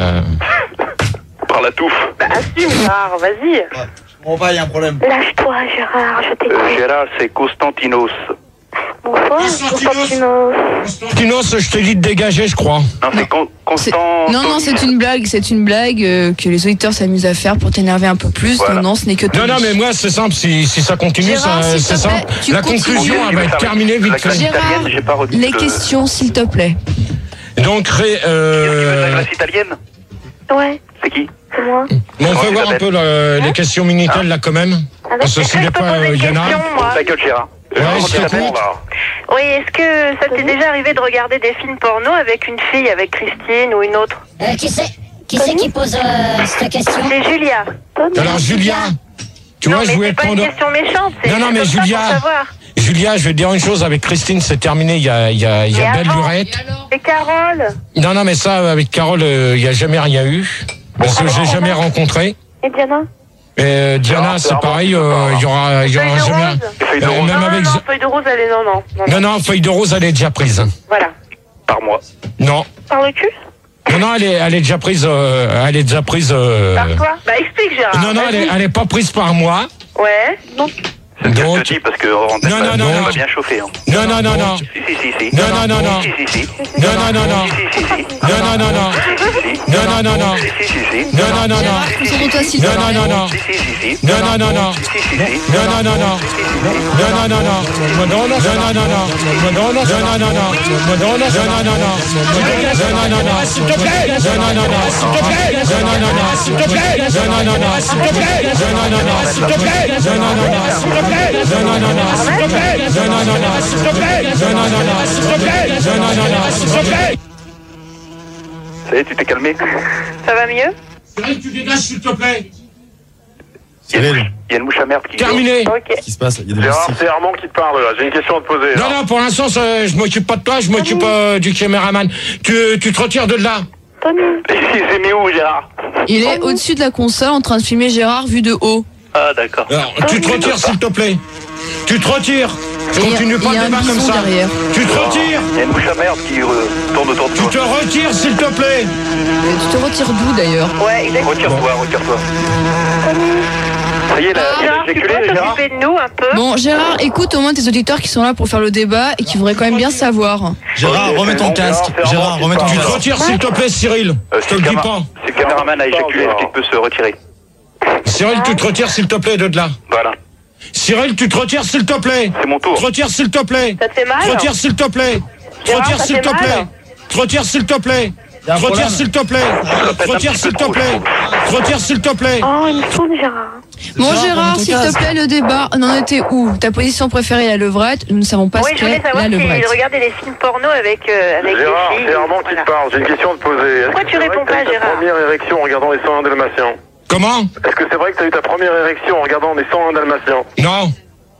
Par la touffe. Bah, assume, Gérard, vas-y. Bon, bah, il y a un problème. Lâche-toi, Gérard, je t'écoute. Gérard, c'est Constantinos. Bonsoir, Constantinos. Constantinos, je te dis de dégager, je crois. Non, c'est Constant. Non, c'est une blague, que les auditeurs s'amusent à faire pour t'énerver un peu plus. Voilà. Non, ce n'est que Non, non, mais moi, c'est simple. Si ça continue, Gérard, s'il c'est te plaît, simple. tu La continues. conclusion, elle va être terminée vite La fait. classe Gérard, italienne, j'ai pas retenu les le- questions, s'il te plaît. Donc, Tu veux la classe italienne? Ouais, C'est qui? c'est moi. bon, on peut voir un peu les questions Minitel là quand même. Parce que Est-ce s'il que je n'est peux pas poser une Yana. question, moi? Ta gueule, Gérard. Ouais, Comment je tu t'appelles, t'écoute. là? Oui, est-ce que ça t'est déjà arrivé de regarder des films porno avec une fille, avec Christine ou une autre? Qui c'est qui pose cette question? C'est Julia. Alors, Julia, tu Non, vois, je mais voulais c'est pas une prendre. question méchante, c'est Non, non, juste mais comme ça Julia. pour savoir. Julia, je vais te dire une chose, avec Christine, c'est terminé, il y a Et belle avant lurette. Et Carole? Non, non, mais ça, avec Carole, il n'y a jamais rien eu. Parce que j'ai jamais rencontré. Et Diana? Et Diana, c'est pareil, il y aura Feuille de jamais. rose? Feuille de rose. Même Non, avec. non, feuille de rose, elle est non. Non, feuille de rose, elle est déjà prise. Voilà. Par mois. Non. Par le cul? Non, elle est déjà prise. Elle est déjà prise. Par toi? Bah, explique, Gérard. Non, vas-y. elle est pas prise par moi. Ouais. C'est ce que je Donc. te dis parce que on Non, non, non, on non. va bien chauffer. Hein. Non. Si, si, si. Non. Si, si, si. Non. Si, si, si. Non. Non. Si, si, si, si. Non. Gérard, concentre-toi, s'il te plaît. Non. Si, si, si, si. Non. Si, si, si, si. Ça y est, tu t'es calmé? Ça va mieux? Tu dégages, s'il te plaît. Il y a une mouche à merde qui... Terminé. Ok. Qu'est-ce qui se passe? Il y a des Gérard, mystiques. c'est Armand qui te parle là. J'ai une question à te poser. là. Non, pour l'instant, je m'occupe pas de toi, je m'occupe du caméraman. Tu te retires de là. Tony? Il s'est mis où, Gérard? Il est au-dessus de la console en train de filmer Gérard vu de haut. Ah, d'accord. Alors, tu te retires, s'il te plaît. Tu te retires. Je continue pas Il y a le un débat comme bison ça. derrière. Tu te retires. Il y a une mouche à merde qui tourne autour de Tu toi. te retires, s'il te plaît. Tu te retires d'où d'ailleurs? Ouais, exactement. Retire-toi. Ça y est, là, il a Gérard, tu éjaculé, peux Gérard? t'occuper de nous un peu? Bon, Gérard, écoute au moins tes auditeurs qui sont là pour faire le débat et qui voudraient quand même bien savoir. Gérard, Ok, remets c'est ton bon, casque. Gérard, c'est Gérard, Armand remets ton qui Tu te casque. retires, s'il te plaît, Cyril. Je te le dis pas. Si le caméraman a éjaculé, est-ce qu'il peut se retirer? Cyril, tu te retires, s'il te plaît, de là. Voilà. Cyril, tu te retires, s'il te plaît. C'est mon tour. Tu te retires, s'il te plaît. Ça te fait mal? Tu te retires, s'il te plaît. Tu te Gérard, retires, ça s'il fait te mal plaît. Tu te retires, s'il te plaît. Il y a un Tu te retires, problème. s'il te plaît. Tu te retires, s'il te plaît. Tu te retires, s'il te plaît. Oh, il me saoule, Gérard. Bon, Gérard, Gérard, remets ton s'il te casque. plaît, le débat, on en était où? Ta position préférée, la levrette. Nous ne savons pas Oui, ce je voulais qu'est savoir la s'il levrette. regardait des films porno avec des Gérard, filles. c'est Armand qui Voilà. te parle. J'ai une question à te poser. Est-ce Pourquoi que tu c'est vrai réponds que t'as pas, eu ta Gérard? première érection en regardant les 101 Dalmatiens? Comment? Est-ce que c'est vrai que t'as eu ta première érection en regardant les 101 Dalmatiens? Non.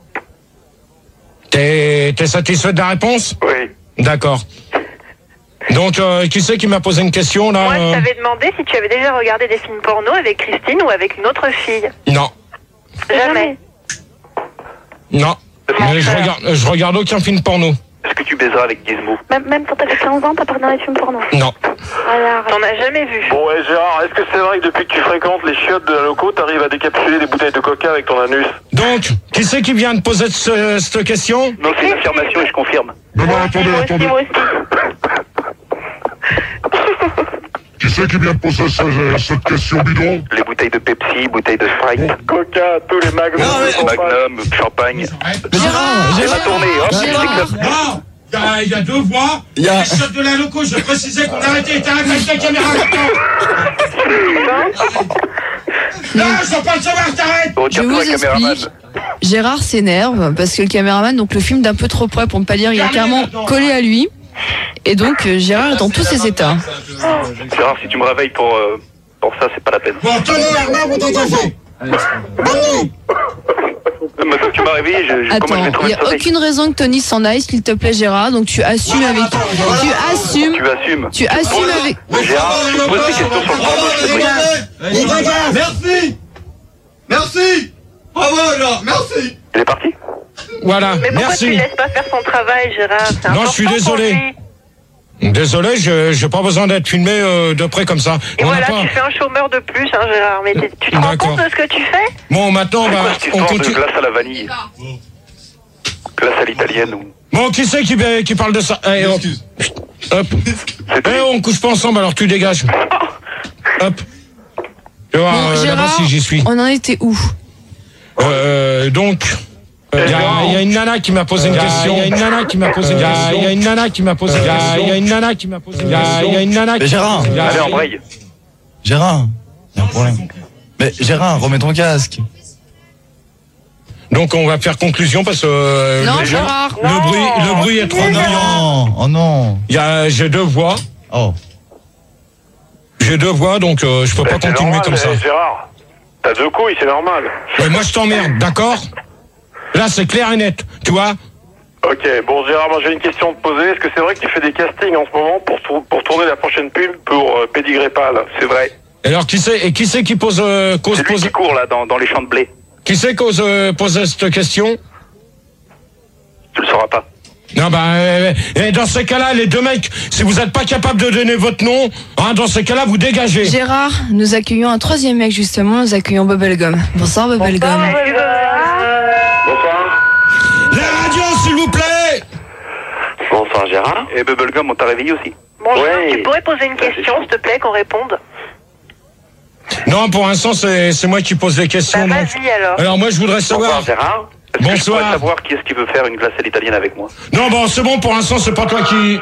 T'es satisfait de la réponse? Oui. D'accord. Donc, qui c'est qui m'a posé une question, là? Moi, je t'avais demandé si tu avais déjà regardé des films porno avec Christine ou avec une autre fille. Non. Jamais. Non. Mais je regarde aucun film porno. Est-ce que tu baiseras avec Gizmo? Même quand t'avais 15 ans, t'as pas regardé les films porno. Non. Voilà. T'en as jamais vu. Bon, ouais, Gérard, est-ce que c'est vrai que depuis que tu fréquentes les chiottes de la loco, t'arrives à décapsuler des bouteilles de coca avec ton anus? Donc, qui c'est qui vient de poser cette question? Non, c'est une affirmation et je confirme. Non, Moi attendez. aussi. Qui c'est qui vient de poser cette question bidon? Les bouteilles de Pepsi, bouteilles de Sprite, Coca, tous les magnums. Non, mais- champagne. Magnum, champagne. Gérard, C'est ma tournée, hop, Gérard. c'est comme- Non. il y a deux voix. Il y a- Les shots de la loco, je précisais qu'on arrêtait, t'arrêtes avec ta caméra maintenant. Non, je veux pas le savoir, t'arrêtes. Je vous explique. Gérard s'énerve parce que le caméraman donc le filme d'un peu trop près pour ne pas dire il a carrément collé à lui. Et donc Gérard est dans tous ses états. Gérard, si tu me réveilles pour ça, c'est pas la peine. Bon, Tony, Arnaud, vous dégagez. Maintenant que tu m'as réveillé, comment je vais Attends, il trouver n'y a aucune raison que Tony s'en aille, s'il te plaît Gérard, donc tu assumes avec... Tu assumes avec... Gérard, tu poses des questions sur le porno, s'il te plaît. Merci. Bravo, Gérard, merci. Il est parti. Voilà, Mais pourquoi merci. tu laisses pas faire son travail, Gérard? C'est Non, je suis important pour désolé. lui. Désolé, j'ai pas besoin d'être filmé de près comme ça. Et On a voilà, pas- tu fais un chômeur de plus, hein, Gérard. Mais tu te rends D'accord. compte de ce que tu fais? Bon, maintenant, C'est bah, quoi cette on histoire de continue. glace à la vanille? Glace à l'italienne ou... Bon, qui c'est qui parle de ça? Eh, hop. Hop. Eh, on couche pas ensemble, alors tu dégages. Hop. Tu vois, Bon, là-bas, Gérard, si j'y suis. on en était où? Donc, il y a une nana qui m'a posé une question. Il y a une nana qui m'a posé une question. Il y a une nana qui m'a posé une question. Il y a une nana qui m'a posé une question. Il y a une nana Mais Gérard, Allez, en braille. Gérard, il y a un problème. Mais Gérard, remets ton casque. Donc, on va faire conclusion parce que Non, le- Gérard. le bruit est trop Oh bruyant. non, oh non. J'ai deux voix. Oh. J'ai deux voix, donc je peux pas C'est continuer normal, comme ça. Gérard, t'as deux couilles, c'est normal. Mais moi, je t'emmerde, d'accord? Là, c'est clair et net, tu vois? Ok, bon Gérard, moi j'ai une question à te poser. Est-ce que c'est vrai que tu fais des castings en ce moment pour tourner la prochaine pub pour Pédigré Pâle? C'est vrai. Alors, qui c'est qui pose, C'est lui qui court là dans les champs de blé. qui c'est cause pose cette question? Tu le sauras pas. Non, dans ces cas-là, les deux mecs, si vous n'êtes pas capable de donner votre nom, hein, dans ces cas-là, vous dégagez. Gérard, nous accueillons un troisième mec justement, nous accueillons Bubblegum. Bonsoir Bubblegum. Bonsoir. La radio, s'il vous plaît. Bonsoir Gérard. Et Bubblegum, on t'a réveillé aussi. Bonjour, Ouais. tu pourrais poser une question, s'il te plaît, qu'on réponde? Non, pour l'instant, c'est moi qui pose les questions. Bah, donc. vas-y, alors. Alors, moi, je voudrais savoir. Bonsoir Gérard. Est-ce que je Bonsoir. pourrais savoir qui est-ce qui veut faire une glace à l'italienne avec moi? Non, bon, c'est bon, pour l'instant, c'est pas toi qui...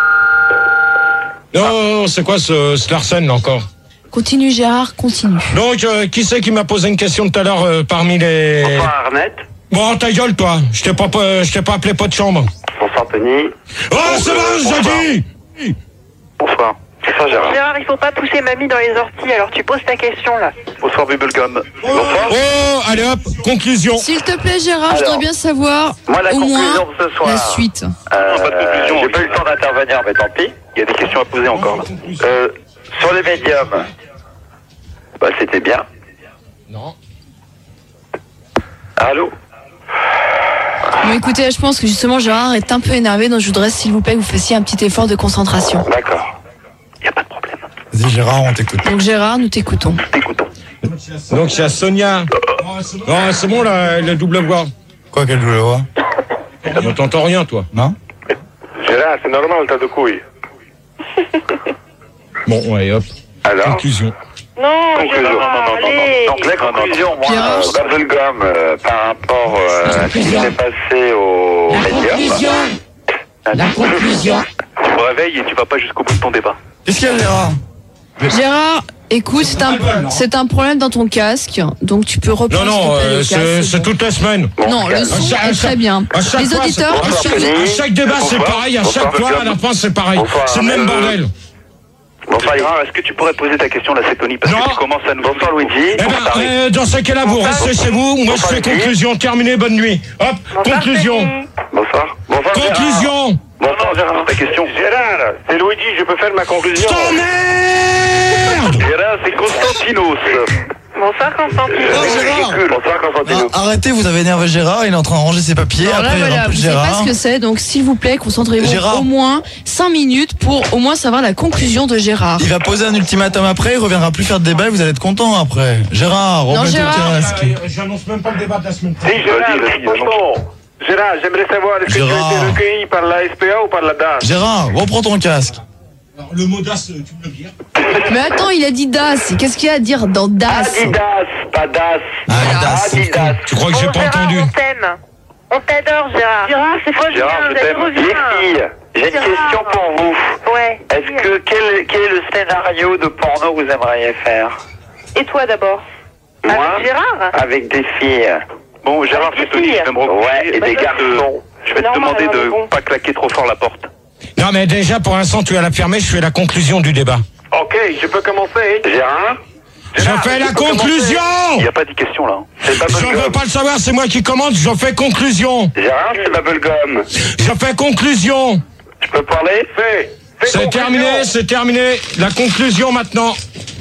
Non, c'est quoi ce Larsen, là, encore? Continue Gérard, continue. Donc, qui c'est qui m'a posé une question tout à l'heure parmi les... Bonsoir Arnette. Bon, ta gueule, toi. Je t'ai pas appelé pas de chambre. Bonsoir Tony. Oh, c'est bon, j'ai dit. Bonsoir. Bonsoir Gérard. Gérard, il faut pas pousser mamie dans les orties, alors tu poses ta question, là. Bonsoir Bubblegum. Bonsoir. Oh, allez hop, conclusion. S'il te plaît Gérard, je Alors, dois bien savoir moi, la au moins conclusion de ce soir. la suite. Pas de conclusion. J'ai pas eu le temps d'intervenir, mais tant pis. Il y a des questions à poser encore là. Sur les médiums, bah c'était bien. Non. Allô? Bon écoutez, je pense que justement Gérard est un peu énervé, donc je voudrais s'il vous plaît que vous fassiez un petit effort de concentration. D'accord. Y a pas de problème. Vas-y Gérard, on t'écoute. Donc Gérard, nous t'écoutons. T'écoutons. Donc, il y a Sonia. Non, c'est bon, la double voix. Quoi qu'elle voulait voir? Ne t'entends rien, toi. Non? Gérard, c'est normal, t'as deux couilles. Bon, ouais, hop. Alors? Conclusion. Non, Conclusion. Gérard, allez. Donc la conclusion, moi, Gérard, Bubblegum, par rapport à ce qui s'est passé au médium. La conclusion. Tu me réveilles et tu vas pas jusqu'au bout de ton débat. Qu'est-ce qu'il y a Gérard? Gérard, écoute, c'est un problème dans ton casque, donc tu peux reprendre Non, s'il te plaît, le casque, c'est bon. toute la semaine. Non, le son est très bien. À chaque Les fois, auditeurs, à chaque débat, c'est Bonsoir. pareil. À Bonsoir, chaque fois, à la Bubblegum. fin, c'est pareil. Bonsoir. C'est le même bordel. Bonsoir Gérard, est-ce que tu pourrais poser ta question là, c'est Tony, parce Non. que tu commences à nous... Bonsoir Luigi. Eh ben, dans ce cas-là, vous restez chez vous. Moi, je fais conclusion. Terminé, bonne nuit. Hop, conclusion. Bonsoir. Bonsoir Conclusion. Bonsoir Gérard, ta question. Gérard, c'est Luigi, je peux faire ma conclusion. Merde. Gérard, c'est Constantinos. Bonsoir, Constantine. Bonsoir Constantinos. Arrêtez, vous avez énervé Gérard, il est en train de ranger ses papiers. alors là, Après, il y voilà, aura plus vous de savez pas Gérard. ce que c'est, donc s'il vous plaît, concentrez-vous Gérard. au moins 5 minutes pour au moins savoir la conclusion de Gérard. Il va poser un ultimatum après, il reviendra plus faire de débat et vous allez être content après. Gérard, remets ton Gérard. casque. J'annonce même pas le débat de la semaine Si, Gérard, bonjour. Gérard, j'aimerais savoir, est-ce que tu as Gérard. été recueilli par la SPA ou par la DAS? Gérard, reprends ton casque. Alors, le mot DAS, tu me le dis. Mais attends, il a dit DAS. Qu'est-ce qu'il y a à dire dans DAS? Adidas, pas DAS. Ah, DAS. Adidas. Tu crois que j'ai Bon, pas Gérard, entendu? on t'aime. On t'adore, Gérard. Gérard, c'est pas Gérard, je t'aime. Les filles, j'ai une question pour vous. Ouais. Est-ce que quel est le scénario de porno que vous aimeriez faire? Et toi d'abord? Moi, avec Gérard? Avec des filles. Bon, Gérard, c'est Tony, je vais me reposer. Ouais, et des garçons. Je vais te demander de pas claquer trop fort la porte. Non, mais déjà, pour l'instant, tu vas la fermer, je fais la conclusion du débat. Ok, je peux commencer. Gérard? Je fais la conclusion! Il n'y a pas de question là. Je veux pas le savoir, c'est moi qui commande, je fais conclusion. Gérard, c'est Bubblegum. Je fais conclusion. Je peux parler? C'est terminé, c'est terminé. La conclusion maintenant.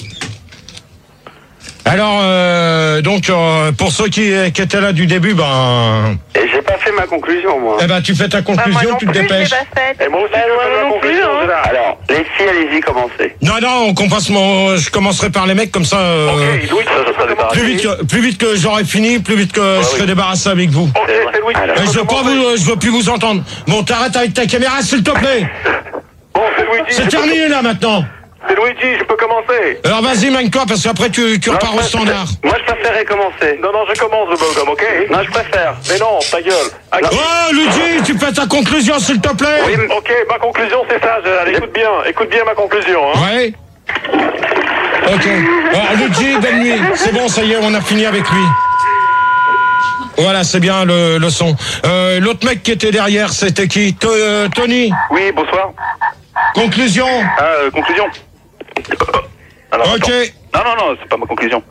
Alors, pour ceux qui étaient là du début, Et j'ai pas fait ma conclusion, moi. Eh ben, tu fais ta conclusion, tu te dépêches. Et moi aussi, je fais ma conclusion. Alors, les filles, allez-y, commencez. Non, je commencerai par les mecs, comme ça, Ok, Louis, ça sera débarrassé. plus vite que j'aurai fini, plus vite que je serai débarrassé avec vous. Ok, c'est Louis. Je veux plus vous entendre. Bon, t'arrêtes avec ta caméra, s'il te plaît. Bon, c'est Luigi. C'est terminé, là, maintenant. C'est Luigi, je peux commencer. Alors, vas-y, mène-toi, parce qu'après, tu repars au standard. Moi, je préférerais commencer. Non, je commence le Bubblegum, ok? Non, je préfère. Mais non, ta gueule. Oh, Luigi, tu fais ta conclusion, s'il te plaît. Oui, ok, ma conclusion, c'est ça, Gérard. Écoute bien ma conclusion, hein. Ouais. Ok. Alors, Luigi, bonne nuit. C'est bon, ça y est, on a fini avec lui. Voilà, c'est bien le son. L'autre mec qui était derrière, c'était qui? Tony? Oui, bonsoir. Conclusion? Conclusion. Alors, ok. Attends. Non, c'est pas ma conclusion.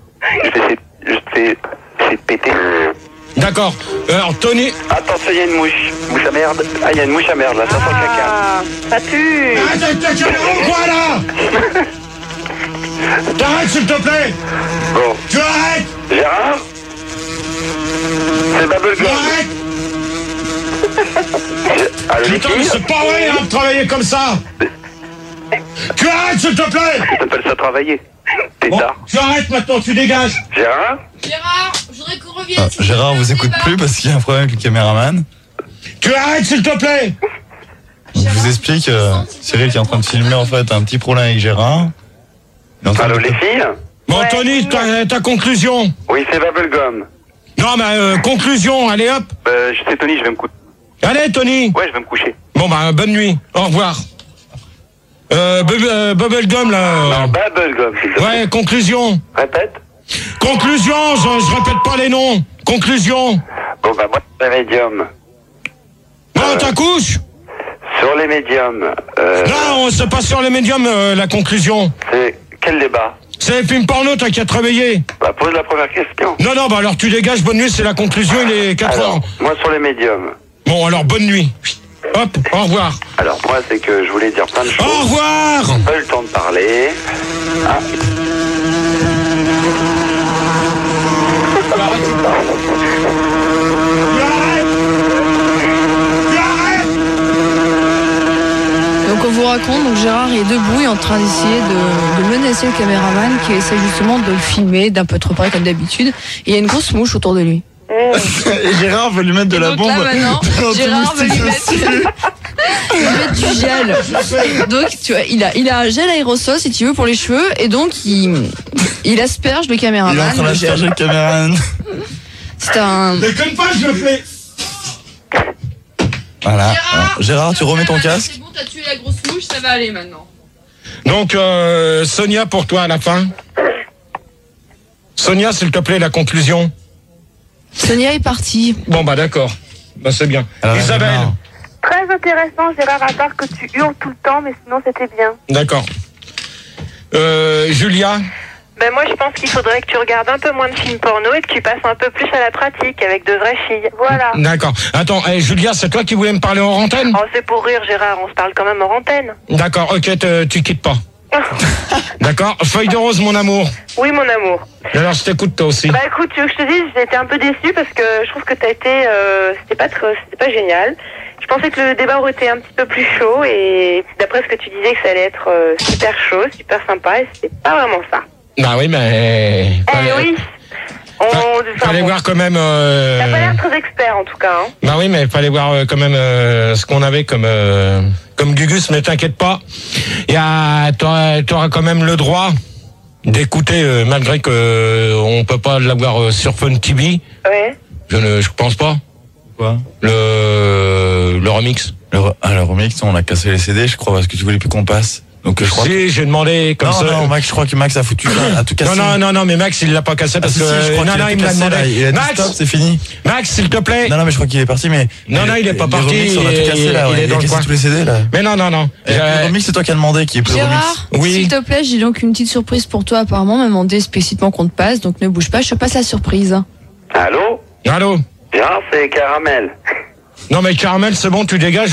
C'est pété. D'accord. Alors, Tony. Attention, il y a une mouche. Mouche à merde. Ah, il y a une mouche à merde, là. Ça sent le caca. Ah, ça pue. Arrête avec ta caméra ou quoi, là? T'arrêtes, s'il te plaît. Bon. Tu arrêtes. Gérard? C'est Bubblegum. Arrête. Putain, mais c'est pas vrai, hein, de travailler comme ça. Tu arrêtes, s'il te plaît. T'appelles ça travailler. Bon, tu arrêtes maintenant, tu dégages. Gérard? Gérard, je voudrais qu'on revienne. Gérard vous écoute plus parce qu'il y a un problème avec le caméraman. Tu arrêtes, s'il te plaît. Je vous explique, Cyril qui est en train de filmer en fait un petit problème avec Gérard. Allô, les filles? Bon, Tony, ta conclusion. Oui, c'est Bubblegum. Non, mais conclusion, allez hop. Je sais, Tony, je vais me coucher. Allez, Tony. Ouais, je vais me coucher. Bon, bonne nuit. Au revoir. Bubblegum, là. Non, Bubblegum. Ouais, conclusion. Répète. Conclusion, je répète pas les noms. Conclusion. Bon, moi, c'est médium. Bon, ta couche. Sur les médiums. Non, c'est pas sur les médiums, la conclusion. C'est quel débat? C'est les films porno, t'as qu'à travailler. Bah, pose la première question. Non, alors tu dégages, bonne nuit, c'est la conclusion, il est 4 heures. Moi, sur les médiums. Bon, alors, bonne nuit. Hop, au revoir. Alors, moi, c'est que je voulais dire plein de choses. Au revoir. J'ai pas eu le temps de parler. Ah. Donc on vous raconte, donc Gérard est debout et en train d'essayer de menacer le caméraman qui essaie justement de le filmer d'un peu trop près comme d'habitude. Et il y a une grosse mouche autour de lui. Et Gérard veut lui mettre de la bombe. Là maintenant, Gérard veut lui mettre du gel. Donc tu vois, il a un gel aérosol si tu veux pour les cheveux et donc il asperge le caméraman. Il est en train d'asperger le caméraman. C'est un. Déconne pas, je le fais. Voilà. Gérard, tu remets ton casque. C'est bon, t'as tué la grosse mouche, ça va aller maintenant. Donc, Sonia, pour toi, à la fin. Sonia, s'il te plaît, la conclusion. Sonia est partie. Bon, d'accord. C'est bien. Alors, Isabelle. Très intéressant, Gérard, à part que tu hurles tout le temps, mais sinon c'était bien. D'accord. Julia. Ben moi je pense qu'il faudrait que tu regardes un peu moins de films porno et que tu passes un peu plus à la pratique avec de vraies filles. Voilà. D'accord. Attends, Julia, c'est toi qui voulais me parler hors antenne? Oh, c'est pour rire, Gérard, on se parle quand même hors antenne. D'accord, ok, tu quittes pas. D'accord. Feuille de rose, mon amour. Oui, mon amour. Alors, je t'écoute toi aussi. Bah écoute, tu veux que je te dise, j'ai été un peu déçue parce que je trouve que t'as été, c'était pas génial. Je pensais que le débat aurait été un petit peu plus chaud et d'après ce que tu disais que ça allait être super chaud, super sympa et c'était pas vraiment ça. Bah oui, mais... oui. Fallait voir quand même... T'as pas l'air très expert en tout cas. Hein. Bah oui, mais fallait voir quand même ce qu'on avait comme Gugus, mais t'inquiète pas. T'auras quand même le droit d'écouter, malgré que on peut pas l'avoir sur Fun TV. Ouais. Je pense pas. Quoi? Le remix. Le remix, on a cassé les CD, je crois, parce que tu voulais plus qu'on passe. Donc je crois. Si, j'ai demandé comme ça. Non, Max, je crois que Max a foutu a tout cassé. Non, mais Max, il l'a pas cassé parce que. Je crois non, il me l'a demandé. Il a dit Max, stop, c'est fini. Max, s'il te plaît. Non, mais je crois qu'il est parti, mais. Non, il est pas parti. Les remix, on a tout cassé là. Il est dans cassé tous les CD là. Mais non. Le remix, c'est toi qui as demandé qui est plus remix. Gérard, Oui. s'il te plaît, j'ai donc une petite surprise pour toi. Apparemment, on m'a demandé explicitement qu'on te passe, donc ne bouge pas, je te passe la surprise. Allô? Allô? Gérard, c'est Caramel. Non, mais Caramel, c'est bon, tu dégages.